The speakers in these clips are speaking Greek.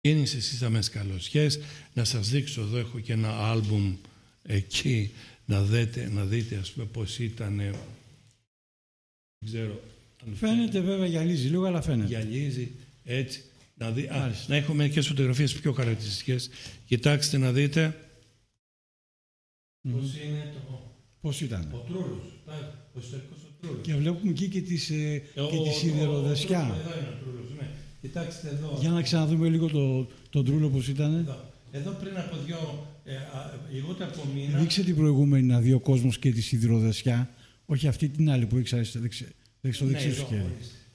Γίνεις εσείς τα μεσκαλωσιές. Να σας δείξω εδώ, έχω και ένα άλμπουμ εκεί, να δείτε ας πούμε πώς ήταν. Δεν ξέρω. Φαίνεται βέβαια, γυαλίζει λίγο, αλλά φαίνεται. Γυαλίζει έτσι. Να έχω μερικές φωτογραφίες πιο χαρακτηριστικές. Κοιτάξτε να δείτε. Πώς είναι πώς ήταν. Ο Τρούλος. Ο ιστορικός ο Τρούλος. Και βλέπουμε εκεί και τη σιδεροδεσιά. Εδώ είναι ο Τρούλος, ναι. Κοιτάξτε εδώ. Για να ξαναδούμε λίγο τον Τρούλο πώς ήταν. Εδώ πριν από λιγότερο από μήνα. Δείξε την προηγούμενη να δει ο κόσμος και τη σιδηροδεσιά. Όχι αυτή την άλλη που έχεις στο δεξί σου χέρι.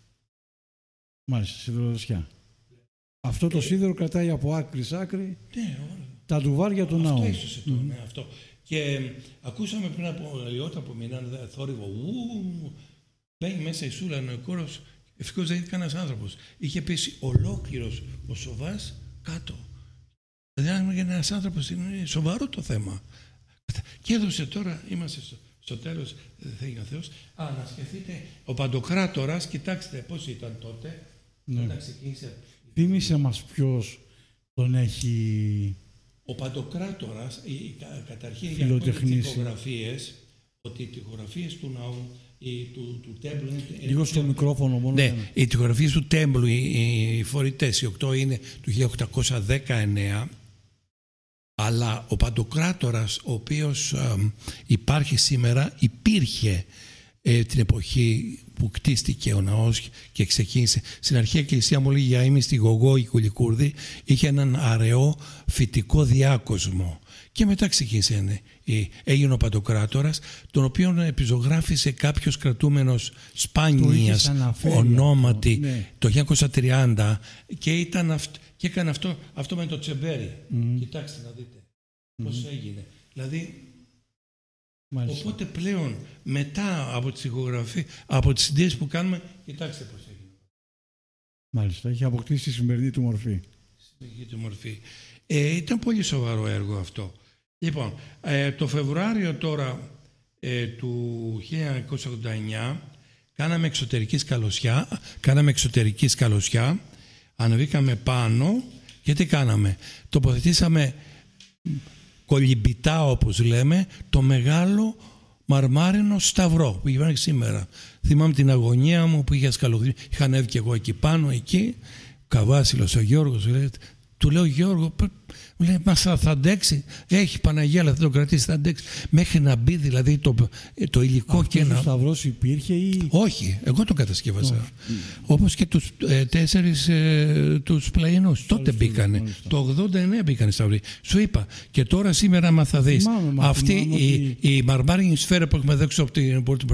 Μάλιστα, σιδηροδεσιά. Αυτό το σίδερο κρατάει από άκρη σ' άκρη τα ντουβάρια του ναού. Αυτό. Και ακούσαμε πριν από λιγότερο από μήνα θόρυβο. Μπαίνει μέσα η Σούλα, ο κόρος. Ευτυχώς δεν ήταν κανένας άνθρωπος. Είχε πέσει ολόκληρος ο Σοβάς κάτω. Δηλαδή, για ένας άνθρωπος είναι σοβαρό το θέμα. Και έδωσε τώρα, είμαστε στο τέλος, θέλει ο Θεός. Να σκεφτείτε, ο Παντοκράτορας, κοιτάξτε πώς ήταν τότε. Όταν ξεκίνησε. Θύμισε μας ποιος τον έχει. Ο Παντοκράτορας, καταρχήν για τις τοιχογραφίες, ότι οι τοιχογραφίες του ναού του τέμπλου. Λίγο στο μικρόφωνο μόνο. Ναι, οι τοιχογραφίες του τέμπλου, οι φορητές, οι 8 είναι του 1819, αλλά ο Παντοκράτορας, ο οποίος υπάρχει σήμερα, υπήρχε την εποχή που κτίστηκε ο ναός και ξεκίνησε. Στην αρχαία εκκλησία μου λέγει Γιαΐμη στη Γογό η Κουλικούρδη, είχε έναν αραιό φυτικό διάκοσμο. Και μετά ξεκίνησε, έγινε ο Παντοκράτορας, τον οποίον επιζωγράφησε κάποιος κρατούμενος Σπάνιας ονόματι το 1930 και έκανε αυτό με το τσεμπέρι. Κοιτάξτε να δείτε πώς έγινε. Δηλαδή, μάλιστα. Οπότε πλέον μετά από τις ηχογραφίες, από τις συντήσεις που κάνουμε, κοιτάξτε πώς έγινε. Μάλιστα, έχει αποκτήσει τη σημερινή του μορφή. Ήταν πολύ σοβαρό έργο αυτό. Λοιπόν, το Φεβρουάριο τώρα του 1989 κάναμε εξωτερική σκαλωσιά, ανεβήκαμε πάνω και τι κάναμε. Τοποθετήσαμε κολυμπητά, όπως λέμε, το μεγάλο μαρμάρινο σταυρό που υπάρχει σήμερα. Θυμάμαι την αγωνία μου που είχε σκαλωθεί. Είχα ανέβει και εγώ εκεί πάνω, εκεί. Καβάσιλος ο Γιώργος, του λέω Γιώργο, μου λέει, μας θα αντέξει. Έχει Παναγία, αλλά θα το κρατήσει, θα αντέξει. Μέχρι να μπει δηλαδή το υλικό. Αυτός και ο σταυρός υπήρχε ή. Όχι, εγώ το κατασκεύασα. Όπως και τους 4 τους πλαϊνούς. Τότε μπήκανε. Το 89 μπήκανε σταυροί. Σου είπα. Και τώρα σήμερα, άμα θα δεις, αυτή η μαρμάρινη σφαίρα που έχουμε δέξει από την πόρτα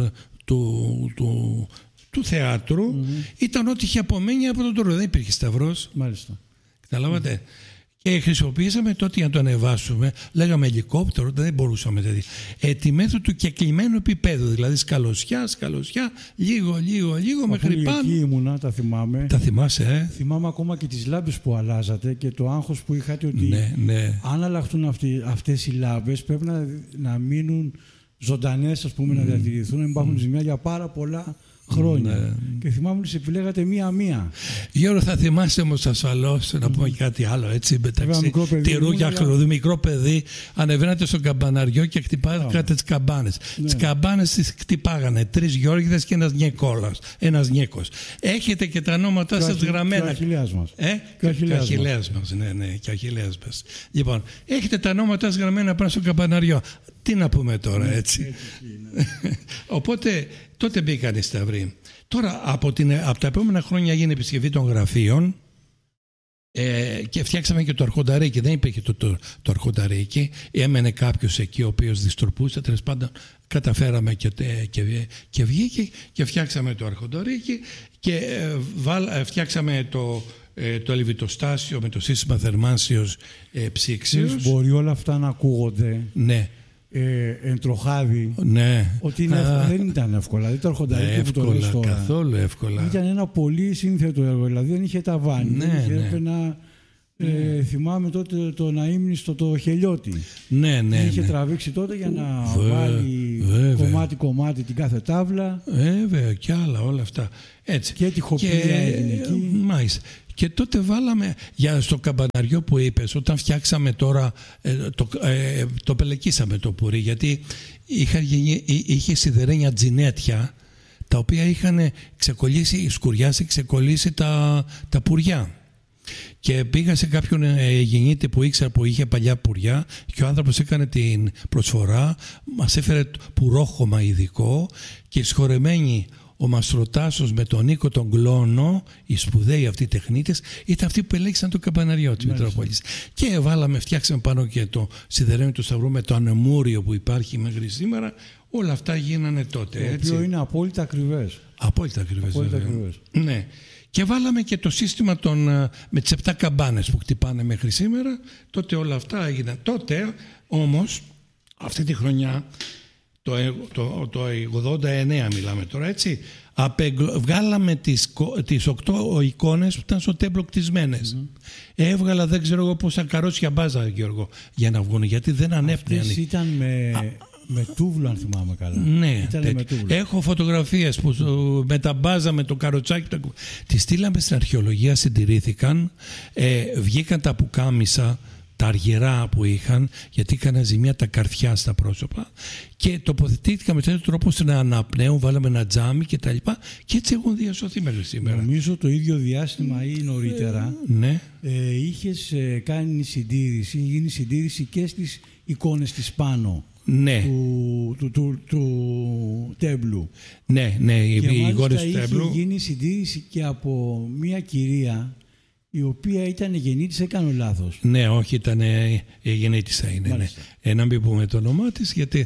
του θεάτρου ήταν ό,τι είχε απομένει από τον τόρο. Δεν υπήρχε σταυρός. Μάλιστα. Καταλάβατε. Και χρησιμοποιήσαμε τότε για να το ανεβάσουμε, λέγαμε ελικόπτερο, δεν μπορούσαμε δηλαδή. Τη μέθοδο του κεκλειμένου επίπεδου, δηλαδή σκαλωσιά, λίγο μέχρι πάνω. Εκεί ήμουνα, τα θυμάμαι. Τα θυμάσαι, Θυμάμαι ακόμα και τις λάμπες που αλλάζατε και το άγχος που είχατε ότι αν αλλάχτούν αυτές οι λάμπες πρέπει να μείνουν ζωντανές, ας πούμε, να διατηρηθούν, να υπάρχουν ζημιά για πάρα πολλά χρόνια. Και θυμάμαι ότι σε επιλέγατε μία-μία. Γιώργο, θα θυμάσαι όμως ασφαλώς να πούμε κάτι άλλο, έτσι, μεταξύ τυρού και αχλωδού, μικρό παιδί, ανεβαίνατε στο καμπαναριό και χτυπάγατε τις καμπάνες. Τις καμπάνες τις χτυπάγανε 3 Γιώργηδες και ένας Νιέκος. Έχετε και τα ονόματά σας γραμμένα. Και ο Αχιλλέας μας. Και ο Αχιλλέας μας, ναι, και ο Αχιλλέας μας. Λοιπόν, έχετε τα ονόματά σας γραμμένα πάνω στο καμπαναριό. Τι να πούμε τώρα, έτσι. Οπότε τότε μπήκαν οι σταυροί. Τώρα από τα επόμενα χρόνια έγινε επισκευή των γραφείων και φτιάξαμε και το αρχονταρίκι. Δεν υπήρχε το αρχονταρίκι. Έμενε κάποιος εκεί ο οποίος δυστροπούσε. Τέλος πάντων καταφέραμε και βγήκε και φτιάξαμε το αρχονταρίκι και φτιάξαμε το ελβιτοστάσιο με το σύστημα θερμάνσεως ψήξεως. Μπορεί όλα αυτά να ακούγονται. Ναι. Εντροχάδι, ότι δεν ήταν εύκολα. Δηλαδή το αρχονταρίκι που το λες τώρα, καθόλου εύκολα. Ήταν ένα πολύ σύνθετο έργο, δηλαδή δεν είχε ταβάνι. Θυμάμαι τότε το Ναΐμνηστο το Χελιώτη. Είχε τραβήξει τότε για να βάλει κομμάτι-κομμάτι την κάθε τάβλα. Βέβαια, και άλλα όλα αυτά. Έτσι. Και τη χοπία έγινε εκεί. Μάλιστα. Και τότε βάλαμε στο καμπαναριό που είπες, όταν φτιάξαμε τώρα, το πελεκίσαμε το πουρί, γιατί είχε σιδερένια τζινέτια, τα οποία είχαν ξεκολλήσει τα πουριά. Και πήγα σε κάποιον γεννήτη που ήξερα που είχε παλιά πουριά και ο άνθρωπος έκανε την προσφορά, μας έφερε πουρόχωμα ειδικό και εισχωρεμένοι ο Μαστροτάσος με τον Νίκο τον Κλόνο, οι σπουδαίοι αυτοί τεχνίτες, ήταν αυτοί που ελέγξαν το καμπαναριό της Μητρόπολης. Και φτιάξαμε πάνω και το σιδερένιο του Σταυρού με το ανεμούριο που υπάρχει μέχρι σήμερα. Όλα αυτά γίνανε τότε. Το οποίο είναι απόλυτα ακριβές. Απόλυτα ακριβές. Ναι. Και βάλαμε και το σύστημα με τις 7 καμπάνες που χτυπάνε μέχρι σήμερα. Τότε όλα αυτά έγιναν. Τότε όμως, αυτή τη χρονιά, το 89 μιλάμε τώρα, έτσι, βγάλαμε τις 8 εικόνες που ήταν στο τέμπλο κτισμένες. Έβγαλα δεν ξέρω εγώ πόσα καρότσια μπάζα, Γιώργο, για να βγουν, γιατί δεν ανέπνεαν. Αυτές ήταν με τούβλο, αν θυμάμαι καλά. Ναι, έχω φωτογραφίες που με τα μπάζα, με το καροτσάκι. Τις στείλαμε στην αρχαιολογία, συντηρήθηκαν, βγήκαν τα πουκάμισα, τα αργυρά που είχαν, γιατί είχαν ζημιά τα καρφιά στα πρόσωπα, και τοποθετήθηκαν με τέτοιο τρόπο ώστε να αναπνέουν, βάλαμε ένα τζάμι και τα λοιπά, και έτσι έχουν διασωθεί μέχρι σήμερα. Νομίζω το ίδιο διάστημα ή νωρίτερα είχες κάνει συντήρηση, γίνει συντήρηση και στις εικόνες της πάνω. Ναι. του τέμπλου. Ναι, οι εικόνες του τέμπλου. Είχε γίνει συντήρηση και από μια κυρία η οποία ήταν γεννήτησα, έκανε λάθος. Ναι, όχι, ήταν γεννήτησα είναι. Ναι. Να μην πούμε το όνομά της, γιατί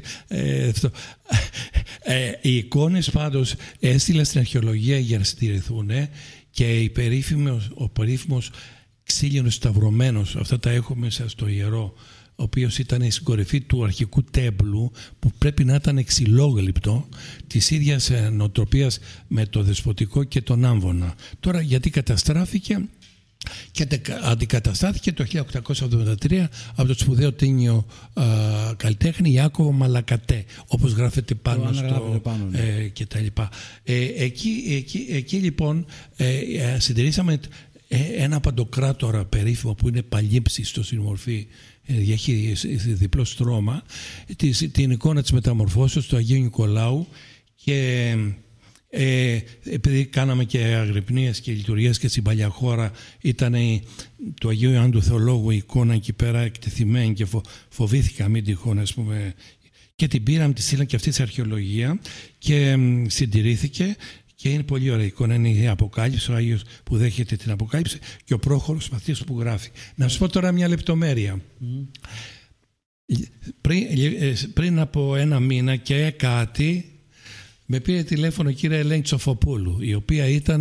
οι εικόνες πάντως έστειλα στην αρχαιολογία για να συντηρηθούν, και ο περίφημος ξύλινος σταυρωμένος, αυτά τα έχω μέσα στο ιερό, ο οποίος ήταν στην κορυφή του αρχικού τέμπλου, που πρέπει να ήταν ξυλόγλυπτο, της ίδιας νοοτροπίας με το Δεσποτικό και τον Άμβονα. Τώρα γιατί καταστράφηκε και αντικαταστάθηκε το 1873 από το σπουδαίο τίνιο καλλιτέχνη Ιάκωβο Μαλακατέ, όπως γράφεται πάνω και τα λοιπά. Εκεί λοιπόν συντηρήσαμε ένα παντοκράτορα περίφημο που είναι παλίψιστο στην μορφή, έχει διπλό στρώμα, την εικόνα της μεταμορφώσεως του Αγίου Νικολάου, και επειδή κάναμε και αγρυπνίες και λειτουργίες και στην παλιά χώρα, ήταν του Αγίου Ιωάννου του Θεολόγου η εικόνα εκεί πέρα εκτεθειμένη, και φοβήθηκα μην τυχόν, ας πούμε, και την πήραμε, τη στείλαμε και αυτή της αρχαιολογία και συντηρήθηκε. Και είναι πολύ ωραία εικόνα, είναι η Αποκάλυψη, ο Άγιος που δέχεται την Αποκάλυψη και ο πρόχωρος Μαθίας που γράφει. Να σου πω τώρα μια λεπτομέρεια. Πριν από ένα μήνα και κάτι, με πήρε τηλέφωνο η κυρία Ελένη Τσοφοπούλου, η οποία ήταν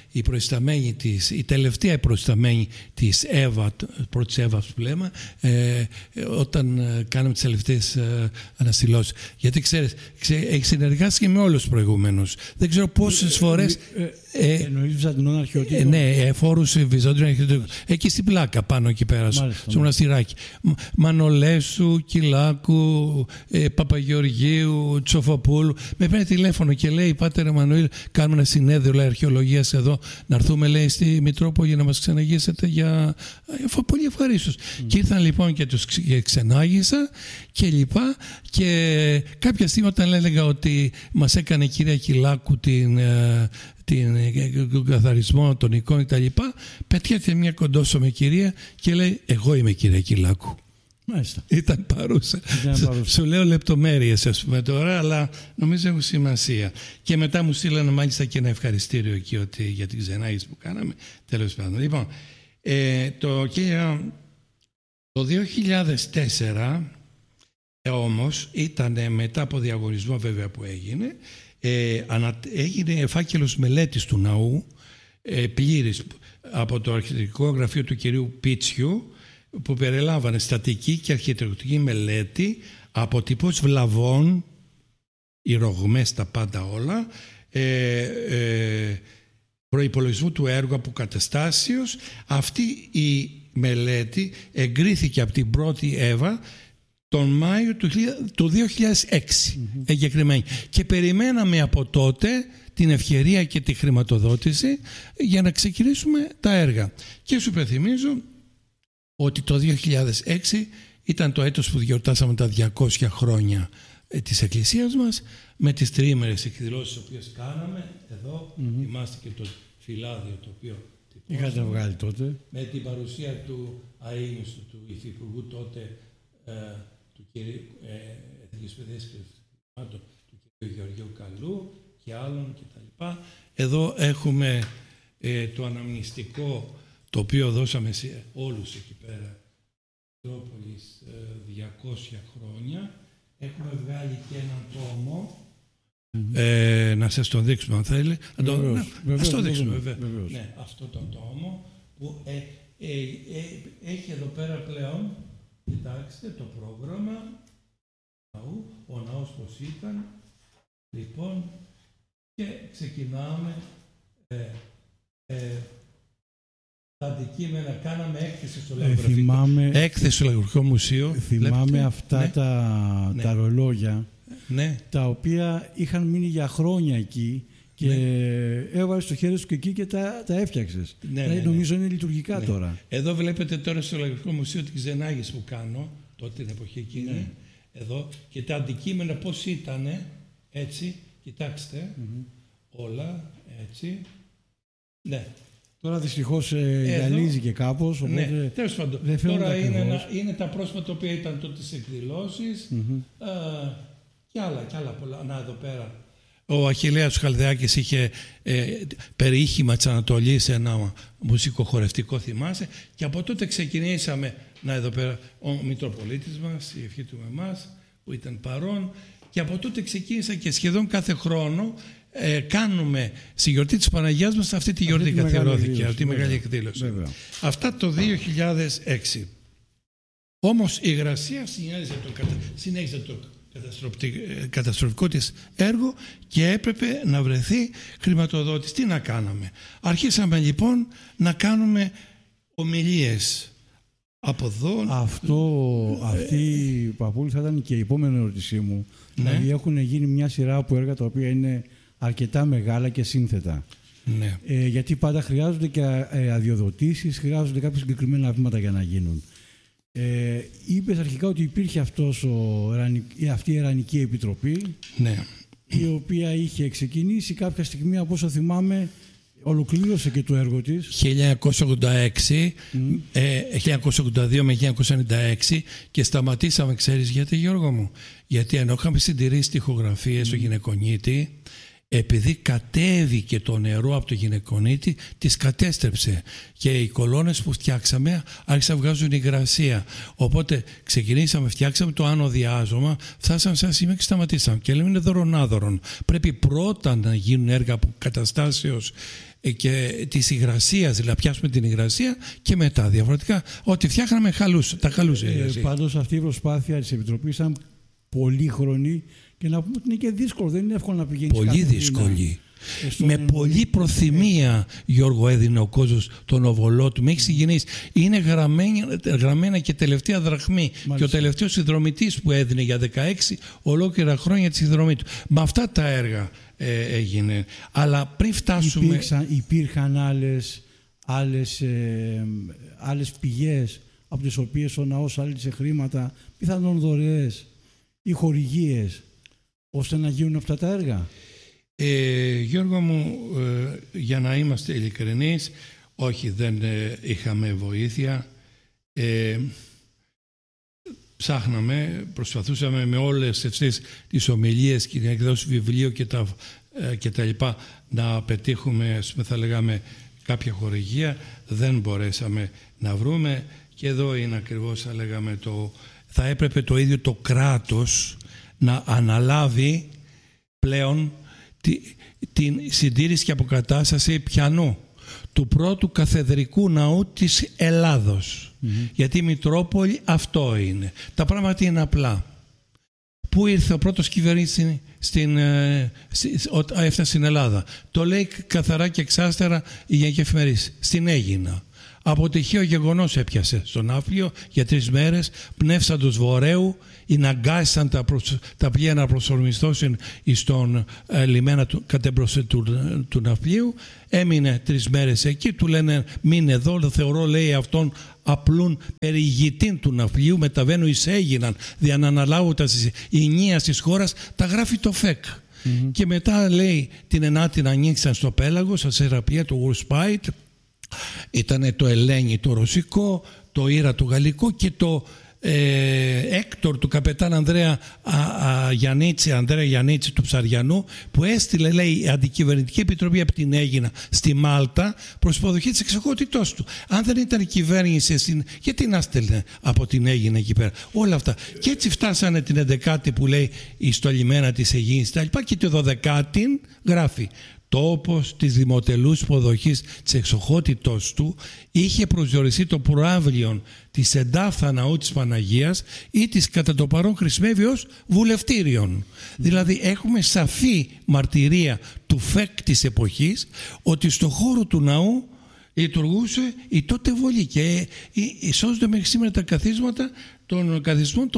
η τελευταία προϊσταμένη της Εύα, πρώτης Εύα που λέμε, όταν κάναμε τις τελευταίες αναστηλώσεις. Γιατί ξέρεις, έχει συνεργάσει και με όλους τους προηγούμενους. Δεν ξέρω πόσες φορές. Εννοείς Βυζαντινών αρχαιοτήτων. Ναι, φόρους Βυζαντινών αρχαιοτήτων. Εκεί στην πλάκα πάνω εκεί πέρα, στο μοναστηράκι. Μανολέσου, Κυλάκου, Παπαγεωργίου, Τσοφοπούλου. Με παίρνει τηλέφωνο και λέει: Πάτερ Εμμανουήλ, κάνουμε ένα συνέδριο αρχαιολογίας εδώ. Να έρθουμε, λέει, στη Μητρόπολη να μας ξεναγήσετε για. Πολύ ευχαρίστως. Και ήρθαν λοιπόν και τους ξενάγησα και λοιπά. Και κάποια στιγμή, όταν έλεγα ότι μας έκανε η κυρία Κυλάκου τον καθαρισμό των εικόνων κτλ., πετιέται μια κοντόσωμη κυρία και λέει: Εγώ είμαι η κυρία Κυλάκου. Μάλιστα. Ήταν παρούσα. Σου λέω λεπτομέρειες, ας πούμε, τώρα, αλλά νομίζω έχουν σημασία. Και μετά μου στείλανε μάλιστα και ένα ευχαριστήριο εκεί για την ξενάγηση που κάναμε. Τέλος πάντων. Λοιπόν, το 2004 όμως ήταν μετά από διαγωνισμό βέβαια που έγινε, έγινε φάκελος μελέτης του ναού, πλήρης, από το αρχιτεκτονικό γραφείο του κυρίου Πίτσιου, που περιλάμβανε στατική και αρχιτεκτονική μελέτη, αποτυπώσεις βλαβών, οι ρογμές, τα πάντα όλα, προϋπολογισμού του έργου αποκαταστάσεως. Αυτή η μελέτη εγκρίθηκε από την πρώτη Εύα τον Μάιο του 2006 εγκεκριμένη. Και περιμέναμε από τότε την ευκαιρία και τη χρηματοδότηση για να ξεκινήσουμε τα έργα. Και σου υπενθυμίζω ότι το 2006 ήταν το έτος που γιορτάσαμε τα 200 χρόνια της Εκκλησίας μας, με τις τριήμερες εκδηλώσεις τις οποίες κάναμε εδώ. Θυμάστε και το φυλάδιο το οποίο είχατε βγάλει τότε, με την παρουσία του αείμνηστου του υφυπουργού τότε του κυρίου Εθνικής Παιδείας και του κυρίου Γεωργίου Καλού και άλλων κτλ. Εδώ έχουμε το αναμνηστικό το οποίο δώσαμε σε όλους εκεί πέρα, Μητρόπολης 200 χρόνια. Έχουμε βγάλει και έναν τόμο, να σας τον δείξουμε αν θέλει. Ας το δείξουμε βέβαια. Ναι, αυτό το τόμο που έχει εδώ πέρα πλέον, κοιτάξτε το πρόγραμμα, ο ναός πως ήταν. Λοιπόν, και ξεκινάμε τα αντικείμενα, κάναμε έκθεση στο Λαγουργικό Μουσείο. Θυμάμαι αυτά τα ρολόγια, τα οποία είχαν μείνει για χρόνια εκεί και έβαλες το χέρι σου και εκεί και τα έφτιαξες. Νομίζω είναι λειτουργικά τώρα. Εδώ βλέπετε τώρα στο Λαγουργικό Μουσείο την Ξενάγηση που κάνω, τότε την εποχή εκείνη, εδώ, και τα αντικείμενα πώς ήτανε, έτσι, κοιτάξτε, όλα, έτσι, ναι. Τώρα δυστυχώς γυαλίζει και κάπως, οπότε τέλος πάντων. Τώρα είναι τα πρόσφατα τα οποία ήταν τότε στις εκδηλώσεις και άλλα πολλά. Να, εδώ πέρα. Ο Αχιλλέας Χαλδεάκης είχε περιείχημα της Ανατολής, ένα μουσικοχορευτικό, θυμάσαι, και από τότε ξεκινήσαμε, να εδώ πέρα, ο Μητροπολίτης μας, η ευχή του με εμάς, που ήταν παρόν, και από τότε ξεκίνησα και σχεδόν κάθε χρόνο κάνουμε στη γιορτή της Παναγιάς μας αυτή τη γιορτή καθιερώθηκε, αυτή η μεγάλη εκδήλωση. Βέβαια. Αυτά το 2006. Όμως η υγρασία συνέχιζε το καταστροφικό της έργο και έπρεπε να βρεθεί χρηματοδότης. Τι να κάναμε? Αρχίσαμε λοιπόν να κάνουμε ομιλίες από εδώ. Αυτή, Παπούλη, θα ήταν και η επόμενη ερώτησή μου. Δηλαδή έχουν γίνει μια σειρά από έργα τα οποία είναι αρκετά μεγάλα και σύνθετα. Γιατί πάντα χρειάζονται και αδειοδοτήσεις, χρειάζονται κάποια συγκεκριμένα βήματα για να γίνουν. Είπες αρχικά ότι υπήρχε αυτή η Ερανική Επιτροπή, η οποία είχε ξεκινήσει κάποια στιγμή, από όσο θυμάμαι, ολοκλήρωσε και το έργο της 1982 με 1996 και σταματήσαμε, ξέρεις γιατί, Γιώργο μου? Γιατί ενώ είχαμε συντηρήσει τοιχογραφίες στο γυναικονίτη, επειδή κατέβηκε το νερό από το γυναικονίτη, τις κατέστρεψε και οι κολόνες που φτιάξαμε άρχισαν να βγάζουν υγρασία. Οπότε φτιάξαμε το άνω διάζωμα, φτάσαμε σε ένα σημείο και σταματήσαμε. Και λέμε είναι δωρονάδωρον. Πρέπει πρώτα να γίνουν έργα αποκαταστάσεως και της υγρασίας, δηλαδή να πιάσουμε την υγρασία, και μετά διαφορετικά ό,τι φτιάχναμε τα χαλούσε. Πάντως αυτή η προσπάθεια της Επιτροπής ήταν πολύχρονη και να πούμε ότι είναι και δύσκολο, δεν είναι εύκολο να πηγαίνεις. Πολύ δύσκολη. Με πολλή προθυμία, Γιώργο, έδινε ο κόσμος τον οβολό του. Με έχει συγκινήσει. Είναι γραμμένα και τελευταία δραχμή. Μάλιστα. Και ο τελευταίος συνδρομητής που έδινε για 16 ολόκληρα χρόνια τη συνδρομή του. Με αυτά τα έργα έγινε. Αλλά πριν φτάσουμε... Υπήρχαν άλλες πηγές από τις οποίες ο ναός άλυσε χρήματα, πιθανόν δωρεές ή χορηγίες, ώστε να γίνουν αυτά τα έργα. Γιώργο μου, για να είμαστε ειλικρινείς, όχι, δεν είχαμε βοήθεια. Ψάχναμε, προσπαθούσαμε με όλες αυτές τις ομιλίες και την εκδόση βιβλίου και τα λοιπά να πετύχουμε, θα λέγαμε, κάποια χορηγία. Δεν μπορέσαμε να βρούμε, και εδώ είναι ακριβώς, θα λέγαμε, θα έπρεπε το ίδιο το κράτος να αναλάβει πλέον την συντήρηση και αποκατάσταση πιανού του πρώτου καθεδρικού ναού της Ελλάδος. Γιατί η Μητρόπολη αυτό είναι. Τα πράγματα είναι απλά. Πού ήρθε ο πρώτος κυβερνήτης όταν έφτασε στην Ελλάδα? Το λέει καθαρά και εξάστερα η Γενική Εφημερίδα. Στην Αίγινα. Από τυχαίο γεγονός έπιασε στον Ναύπλιο για 3 μέρες, πνεύσαντος βορέου, αναγκάσαν τα πλοία να προσορμιστώσουν στον λιμένα κατέμπροσθεν του Ναυπλίου. Έμεινε 3 μέρες εκεί, του λένε μείνε εδώ, θεωρώ λέει αυτόν απλούν περιηγητήν του Ναυπλίου, μεταβαίνω εις έγιναν, δια να αναλάβοντας η ενία της χώρας, τα γράφει το ΦΕΚ. Και μετά λέει την Ενάτη να ανοίξαν στο πέλαγο, στα Σεραπία, το Γουρσπάιτ, ήταν το Ελένη το ρωσικό, το Ήρα το γαλλικό και το Έκτορ του καπετάν Ανδρέα Γιαννίτση του Ψαριανού, που έστειλε λέει η αντικυβερνητική επιτροπή από την Αίγινα στη Μάλτα προς υποδοχή της εξοχότητός του. Αν δεν ήταν η κυβέρνηση, γιατί να στέλνε από την Αίγινα εκεί πέρα όλα αυτά. Και έτσι φτάσανε την 11η που λέει στο λιμένα της Αιγίνης και τη 12η γράφει τόπος της δημοτελούς υποδοχής της εξοχότητος του είχε προσδιοριστεί το προάβλιον της εντάφθα ναού της Παναγίας ή της κατά το παρόν χρησιμεύει ως βουλευτήριον. Δηλαδή έχουμε σαφή μαρτυρία του ΦΕΚ της εποχής ότι στο χώρο του ναού λειτουργούσε η τότε βολή και σώζονται μέχρι σήμερα τα καθίσματα των καθισμών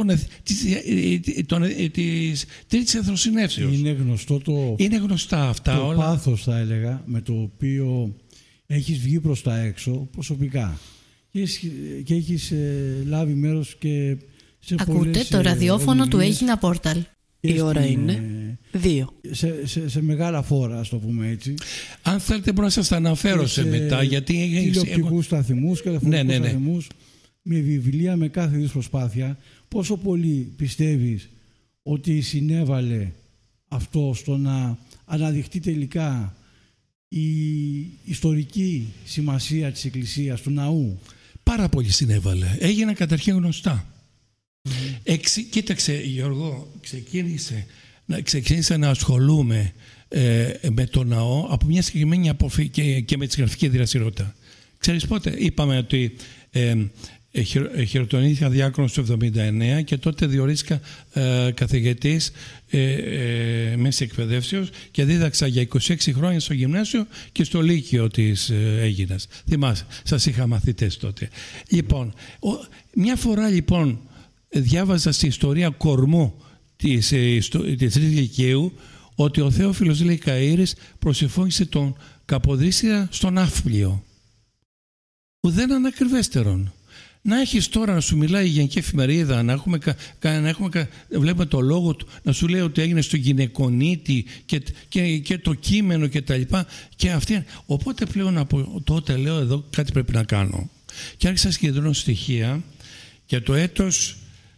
της Τρίτης Εθνοσυνεύσεως. Είναι γνωστά αυτά το όλα. Το πάθος θα έλεγα με το οποίο έχεις βγει προς τα έξω προσωπικά και έχεις λάβει μέρος και σε ακούτε το ραδιόφωνο του Έγινα Πόρταλ. Η ώρα είναι 2. Σε μεγάλα φόρα, ας το πούμε έτσι. Αν θέλετε μπορώ να σας τα αναφέρω σε μετά. Τηλεοπτικούς σταθμούς και τηλεφωνικούς σταθμούς, με βιβλία, με κάθε είδους προσπάθεια. Πόσο πολύ πιστεύεις ότι συνέβαλε αυτό στο να αναδειχτεί τελικά η ιστορική σημασία της Εκκλησίας, του ναού? Πάρα πολύ συνέβαλε. Έγιναν καταρχήν γνωστά. Κοίταξε Γιώργο, ξεκίνησα να ασχολούμαι με το ναό από μια συγκεκριμένη αποφή και με τη γραφική δραστηριότητα. Ξέρεις πότε? Είπαμε ότι χειροτονήθηκα διάκονος το 1979 και τότε διορίστηκα καθηγητής μέση εκπαιδεύσεως και δίδαξα για 26 χρόνια στο γυμνάσιο και στο λύκειο της Αίγινας. Θυμάσαι, σας είχα μαθητές τότε. Λοιπόν, μια φορά λοιπόν διάβαζα στη ιστορία κορμού της Τρίτης Λυκείου ότι ο Θεόφιλος λέει Καΐρης προσεφώνησε τον Καποδίστρια στον Ναύπλιο. Ουδέν ανακριβέστερον. Να έχεις τώρα να σου μιλάει η Γενική Εφημερίδα, βλέπουμε το λόγο του, να σου λέει ότι έγινε στο Γυναικονίτη και το κείμενο και τα λοιπά. Οπότε πλέον από τότε λέω εδώ κάτι πρέπει να κάνω. Και άρχισα να συγκεντρώνω στοιχεία και το έτος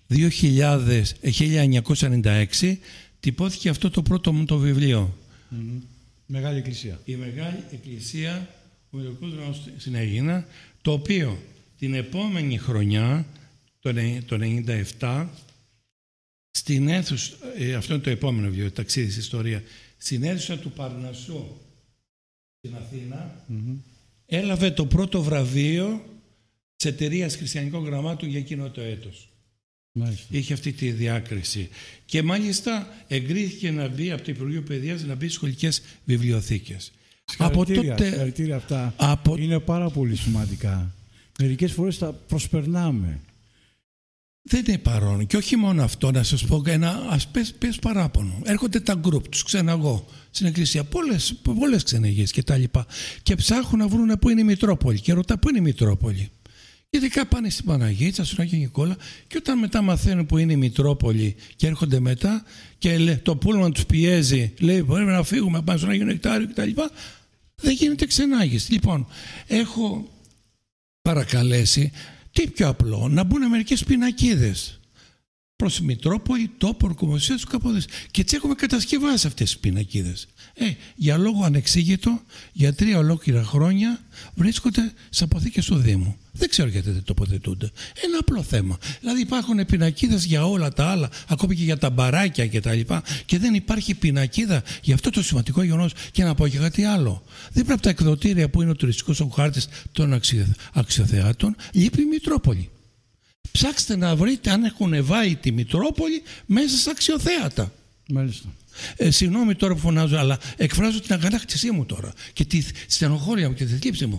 1996 τυπώθηκε αυτό το πρώτο μου το βιβλίο. Μεγάλη Εκκλησία. Η Μεγάλη Εκκλησία, ο Μητροπολικός Ναός στην Αίγινα, το οποίο την επόμενη χρονιά, το 1997, στην αίθουσα, αυτό είναι το επόμενο βιβλίο, ταξίδι στην ιστορία, στην αίθουσα του Παρνασσού στην Αθήνα, έλαβε το πρώτο βραβείο της Εταιρείας Χριστιανικών Γραμμάτων για εκείνο το έτος. Μάλιστα. Είχε αυτή τη διάκριση. Και μάλιστα εγκρίθηκε να μπει από το Υπουργείο Παιδείας να μπει στις σχολικές βιβλιοθήκες. Συγχαρητήρια αυτά. Είναι πάρα πολύ σημαντικά. Μερικές φορές τα προσπερνάμε. Δεν είναι παρόν. Και όχι μόνο αυτό, να σας πω πες παράπονο. Έρχονται τα γκρουπ, τους ξεναγώ στην εκκλησία, πολλές ξεναγίες και τα λοιπά. Και ψάχνουν να βρουν πού είναι η Μητρόπολη. Και ρωτά πού είναι η Μητρόπολη. Ειδικά πάνε στην Παναγίτσα, στον Άγιο Νικόλα, και όταν μετά μαθαίνουν που είναι η Μητρόπολη και έρχονται μετά και το πούλμαν τους πιέζει, λέει πρέπει να φύγουμε, πάμε στον Άγιο Νεκτάριο κτλ. Δεν γίνεται ξενάγηση. Λοιπόν, έχω παρακαλέσει τι πιο απλό, να μπουν μερικές πινακίδες προς τη Μητρόπολη, τόπο, ορκομοσία του Καποδίστρια. Και έτσι έχουμε κατασκευάσει αυτές τις πινακίδες. Για λόγο ανεξήγητο, για 3 ολόκληρα χρόνια βρίσκονται στις αποθήκες του Δήμου. Δεν ξέρω γιατί δεν τοποθετούνται. Ένα απλό θέμα. Δηλαδή υπάρχουν πινακίδες για όλα τα άλλα, ακόμη και για τα μπαράκια κτλ. Και δεν υπάρχει πινακίδα για αυτό το σημαντικό γεγονός. Και να πω και κάτι άλλο. Δίπλα από τα εκδοτήρια που είναι ο τουριστικός χάρτης των αξιοθεάτων, λείπει η Μητρόπολη. Ψάξτε να βρείτε αν έχουν βάλει τη Μητρόπολη μέσα στα αξιοθέατα. Μάλιστα. Συγγνώμη τώρα που φωνάζω, αλλά εκφράζω την αγανάκτησή μου τώρα και τη στενοχώρια μου και τη θλίψη μου.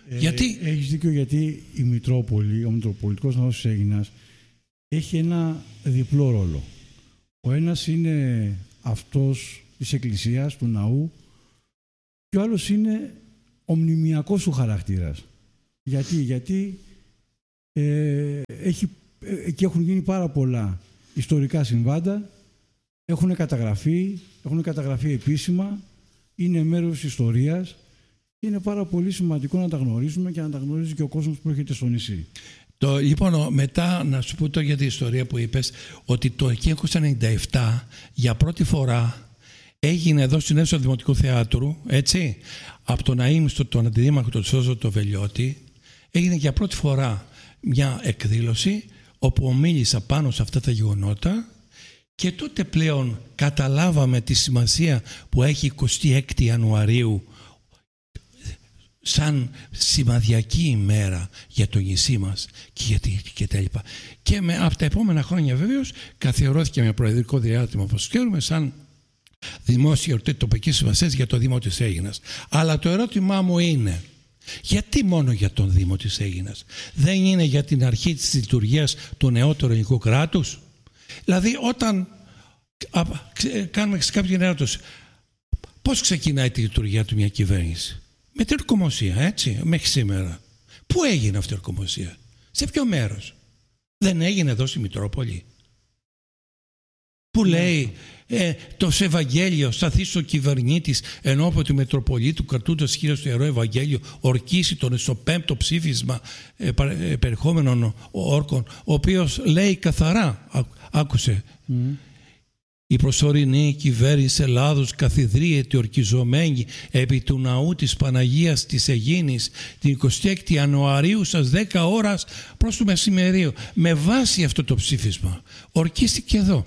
Γιατί? Έχεις δίκιο, γιατί η Μητρόπολη, ο Μητροπολιτικός Ναός της Αίγινας, έχει ένα διπλό ρόλο. Ο ένας είναι αυτός της Εκκλησίας, του ναού, και ο άλλος είναι ο μνημειακός του χαρακτήρας. Γιατί εκεί έχουν γίνει πάρα πολλά ιστορικά συμβάντα, έχουν καταγραφεί επίσημα, είναι μέρος της ιστορίας και είναι πάρα πολύ σημαντικό να τα γνωρίζουμε και να τα γνωρίζει και ο κόσμος που έρχεται στο νησί. Λοιπόν, μετά να σου πω για την ιστορία που είπες, ότι το 1997 για πρώτη φορά έγινε εδώ στην αίθουσα Δημοτικού Θεάτρου, έτσι, από τον αείμνηστο, τον αντιδήμαρχο, τον Σώζο, τον Βελιώτη, έγινε για πρώτη φορά μια εκδήλωση όπου μίλησα πάνω σε αυτά τα γεγονότα και τότε πλέον καταλάβαμε τη σημασία που έχει 26 Ιανουαρίου σαν σημαδιακή ημέρα για το νησί μας και τα λοιπά. Και από τα επόμενα χρόνια βέβαιως καθιερώθηκε με προεδρικό διάστημα, όπως ξέρουμε, σαν δημόσια εορτή τοπικής σημασίας για το Δήμο της Αίγινας. Αλλά το ερώτημά μου είναι, γιατί μόνο για τον Δήμο της Αίγινας? Δεν είναι για την αρχή της λειτουργίας του νεότερου ελληνικού κράτους? Δηλαδή όταν κάνουμε κάποια ερώτηση, πώς ξεκινάει τη λειτουργία του μια κυβέρνηση? Με την ορκομοσία, έτσι, μέχρι σήμερα. Πού έγινε αυτή η ορκομοσία? Σε ποιο μέρος? Δεν έγινε εδώ στη Μητρόπολη? Που λέει το Ευαγγέλιο σταθείς ο κυβερνήτης ενώπιον του Μητροπολίτου κρατούντας χείρας του Ιερό Ευαγγέλιο, ορκίσει τον στο 5ο ψήφισμα περιεχόμενων όρκων, ο οποίος λέει καθαρά, άκουσε, η προσωρινή κυβέρνηση Ελλάδος καθιδρύεται ορκιζομένη επί του ναού της Παναγίας της Αιγίνης την 26η Ιανουαρίου στις 10 ώρας προς το μεσημερίο. Με βάση αυτό το ψήφισμα ορκίστηκε εδώ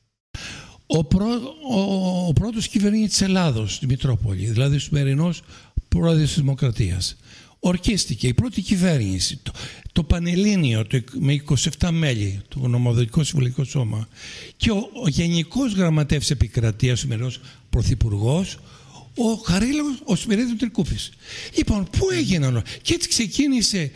ο πρώτος κυβερνήτης της Ελλάδος στη Μητρόπολη, δηλαδή ο σημερινός πρόεδρος της Δημοκρατίας. Ορκίστηκε η πρώτη κυβέρνηση, το Πανελλήνιο με 27 μέλη, το Νομοθετικό Συμβουλευτικό Σώμα, και ο Γενικός Γραμματεύς Επικρατείας, ο σημερινός Πρωθυπουργός, ο Χαρίλαος, ο Σπυρίδης Τρικούπης. Λοιπόν, πού έγιναν? Και έτσι ξεκίνησε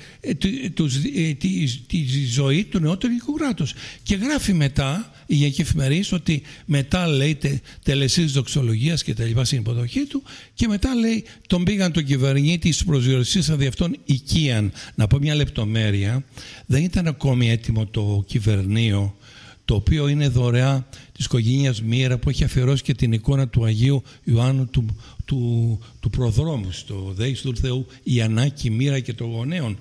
τη ζωή του νεότερου ελληνικού κράτους. Και γράφει μετά η Γενική Εφημερίδα ότι μετά, λέει, τελεσίες δοξολογίας και τα λοιπά στην υποδοχή του, και μετά, λέει, τον πήγαν τον κυβερνήτη στους προσδιορισμοί δι' αυτόν οικίαν. Να πω μια λεπτομέρεια, δεν ήταν ακόμη έτοιμο το κυβερνείο, το οποίο είναι δωρεά της οικογένειας Μοίρα, που έχει αφιερώσει και την εικόνα του Αγίου Ιωάννου του προδρόμου στο ΔΕΗ του Θεού Ιαννάκη Μοίρα και των γονέων.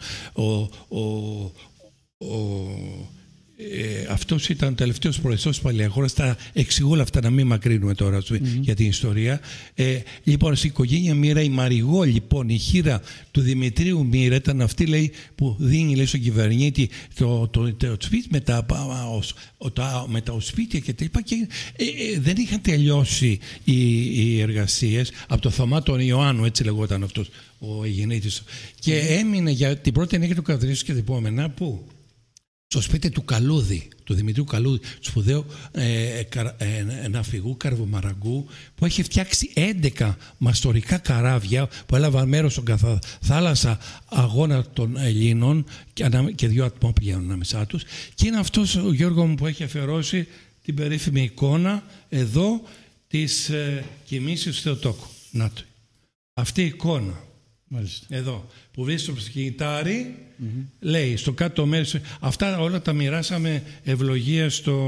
Αυτός ήταν ο τελευταίος προεδρός της Παλαιαγόρας. Τα εξηγώ όλα αυτά, να μην μακρύνουμε τώρα για την ιστορία. Λοιπόν, στην οικογένεια Μοίρα, η Μαριγό, λοιπόν, η χείρα του Δημητρίου Μοίρα, ήταν αυτή, λέει, που δίνει, λέει, στον κυβερνήτη το σπίτι με τα οσπίτια και τα λοιπά. Και δεν είχαν τελειώσει οι εργασίες από το Θωμά τον Ιωάννου, έτσι λεγόταν αυτός ο γεννήτης. Και έμεινε για την πρώτη ενέργεια του καθρίσου και την επόμενα, πού? Στο σπίτι του Καλούδη, του Δημητρίου Καλούδη, σπουδαίου ναυπηγού καρβομαραγκού, που έχει φτιάξει 11 μαστορικά καράβια που έλαβαν μέρος στον θάλασσα αγώνα των Ελλήνων και 2 ατμόπλια ανάμεσά τους. Και είναι αυτός ο Γιώργο μου που έχει αφιερώσει την περίφημη εικόνα εδώ της κοιμήσεως του Θεοτόκου. Να το. Αυτή η εικόνα. Μάλιστα. Εδώ που βρίσκεται στο κινητάρι, λέει στο κάτω μέρος, αυτά όλα τα μοιράσαμε ευλογία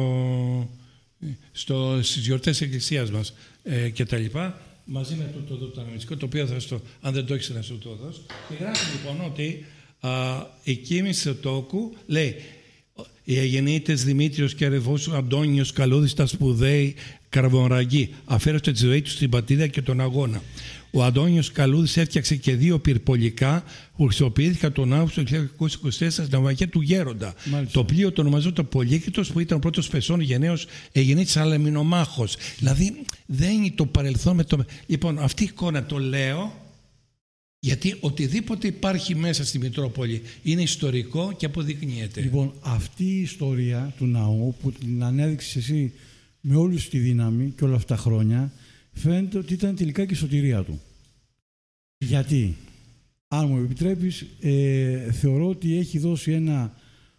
στις γιορτές της Εκκλησίας μας και τα λοιπά, μαζί με το δοτανομιστικό, το οποίο αν δεν το έχεις να σου το δώσω. Και γράφει λοιπόν ότι η κοίμηση του Θεοτόκου, λέει, οι αγεννήτες Δημήτριος και Αρεβός Αντώνιος Καλούδης τα σπουδαίοι καρβομαραγκοί αφαίρεστε τη ζωή τους στην πατρίδα και τον αγώνα. Ο Αντώνιος Καλούδης έφτιαξε και 2 πυρπολικά που χρησιμοποιήθηκαν τον Αύγουστο του 1924 στην ναυαγία του Γέροντα. Μάλιστα. Το πλοίο το ονομαζόταν Πολύκριτος, που ήταν ο πρώτος πεσών γενναίος εγεννήτης αλαμινομάχος. Δηλαδή δεν είναι το παρελθόν με το... Λοιπόν, αυτή η εικόνα το λέω γιατί οτιδήποτε υπάρχει μέσα στη Μητρόπολη είναι ιστορικό και αποδεικνύεται. Λοιπόν, αυτή η ιστορία του ναού που την ανέδειξες εσύ με όλη τη δύναμη και όλα αυτά τα χρόνια, φαίνεται ότι ήταν τελικά και η σωτηρία του. Γιατί? αν μου επιτρέπεις, θεωρώ ότι έχει δώσει ένα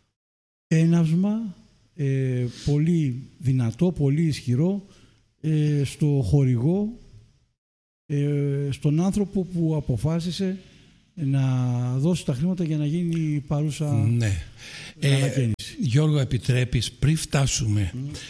έναυσμα πολύ δυνατό, πολύ ισχυρό στο χορηγό, στον άνθρωπο που αποφάσισε να δώσει τα χρήματα για να γίνει η παρούσα ανακαίνιση. Γιώργο, επιτρέπεις, πριν φτάσουμε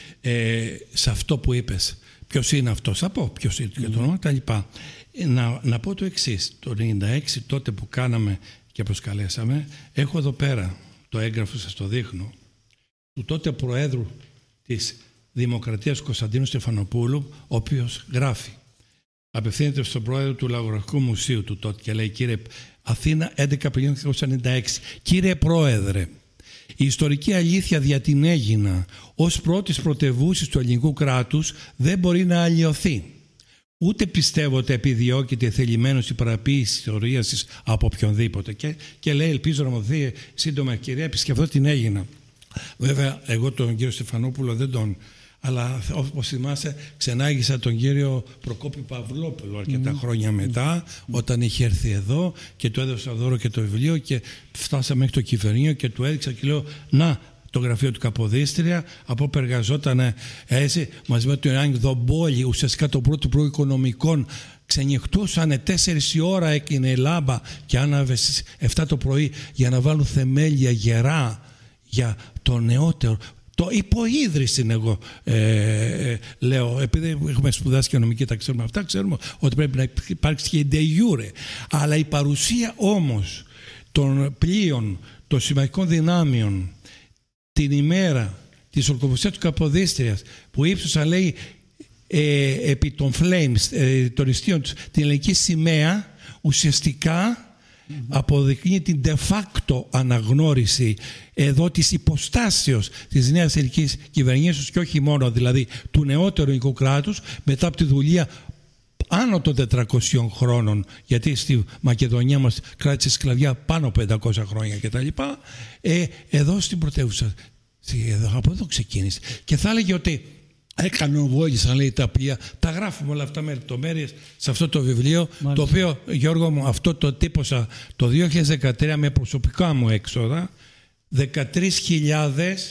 σε αυτό που είπες, ποιος είναι αυτός, θα πω ποιος είναι και το όνομα, τα λοιπά. Να πω το εξής. Το 1996, τότε που κάναμε και προσκαλέσαμε, έχω εδώ πέρα το έγγραφο, σας το δείχνω, του τότε Προέδρου της Δημοκρατίας Κωνσταντίνου Στεφανοπούλου, ο οποίος γράφει, απευθύνεται στον Πρόεδρο του Λαογραφικού Μουσείου του τότε και λέει: κύριε Αθήνα, 11/1996, κύριε Πρόεδρε, η ιστορική αλήθεια δια την Αίγινα ως πρώτης πρωτευούσης του ελληνικού κράτους δεν μπορεί να αλλοιωθεί. Ούτε πιστεύω ότι επιδιώκεται θελημένος η παραποίηση ιστορίας της από οποιονδήποτε. Και λέει: ελπίζω να μου δει σύντομα ευκαιρία, επισκεφθώ την Αίγινα. Βέβαια, εγώ τον κύριο Στεφανόπουλο δεν τον. Αλλά όπως θυμάσαι, ξενάγησα τον κύριο Προκόπη Παυλόπουλο αρκετά χρόνια μετά, όταν είχε έρθει εδώ και του έδωσα δώρο και το βιβλίο και φτάσαμε μέχρι το Κηφερνείο και του έδειξα και λέω: να, το γραφείο του Καποδίστρια, από όπου εργαζόταν έτσι, μαζί με τον Ιωάννη Δομπόλη, ουσιαστικά το πρώτο Υπουργό Οικονομικών. Ξενυχτούσανε 4 η ώρα, έκινε η λάμπα και άναβε στις 7 το πρωί για να βάλουν θεμέλια γερά για το νεότερο. Το υποίδρυση εγώ λέω, επειδή έχουμε σπουδάσει και νομική, τα ξέρουμε αυτά, ξέρουμε ότι πρέπει να υπάρξει και η de jure. Αλλά η παρουσία όμως των πλοίων, των συμμαχικών δυνάμεων, την ημέρα της ορκοποσίας του Καποδίστριας, που ύψωσαν, λέει, επί των flames, των ιστίων τους, την ελληνική σημαία, ουσιαστικά αποδεικνύει την de facto αναγνώριση εδώ της υποστάσεως της νέας ελληνικής κυβερνήσεως και όχι μόνο δηλαδή του νεότερου ελληνικού κράτους μετά από τη δουλεία άνω των 400 χρόνων, γιατί στη Μακεδονία μας κράτησε σκλαβιά πάνω από 500 χρόνια κτλ. Εδώ στην πρωτεύουσα, από εδώ ξεκίνησε. Και θα έλεγε ότι κανονβόλησαν, λέει, τα πλοία. Τα γράφουμε όλα αυτά με λεπτομέρειες σε αυτό το βιβλίο. Μάλιστα. Το οποίο, Γιώργο μου, αυτό το τύπωσα το 2013 με προσωπικά μου έξοδα. 13.700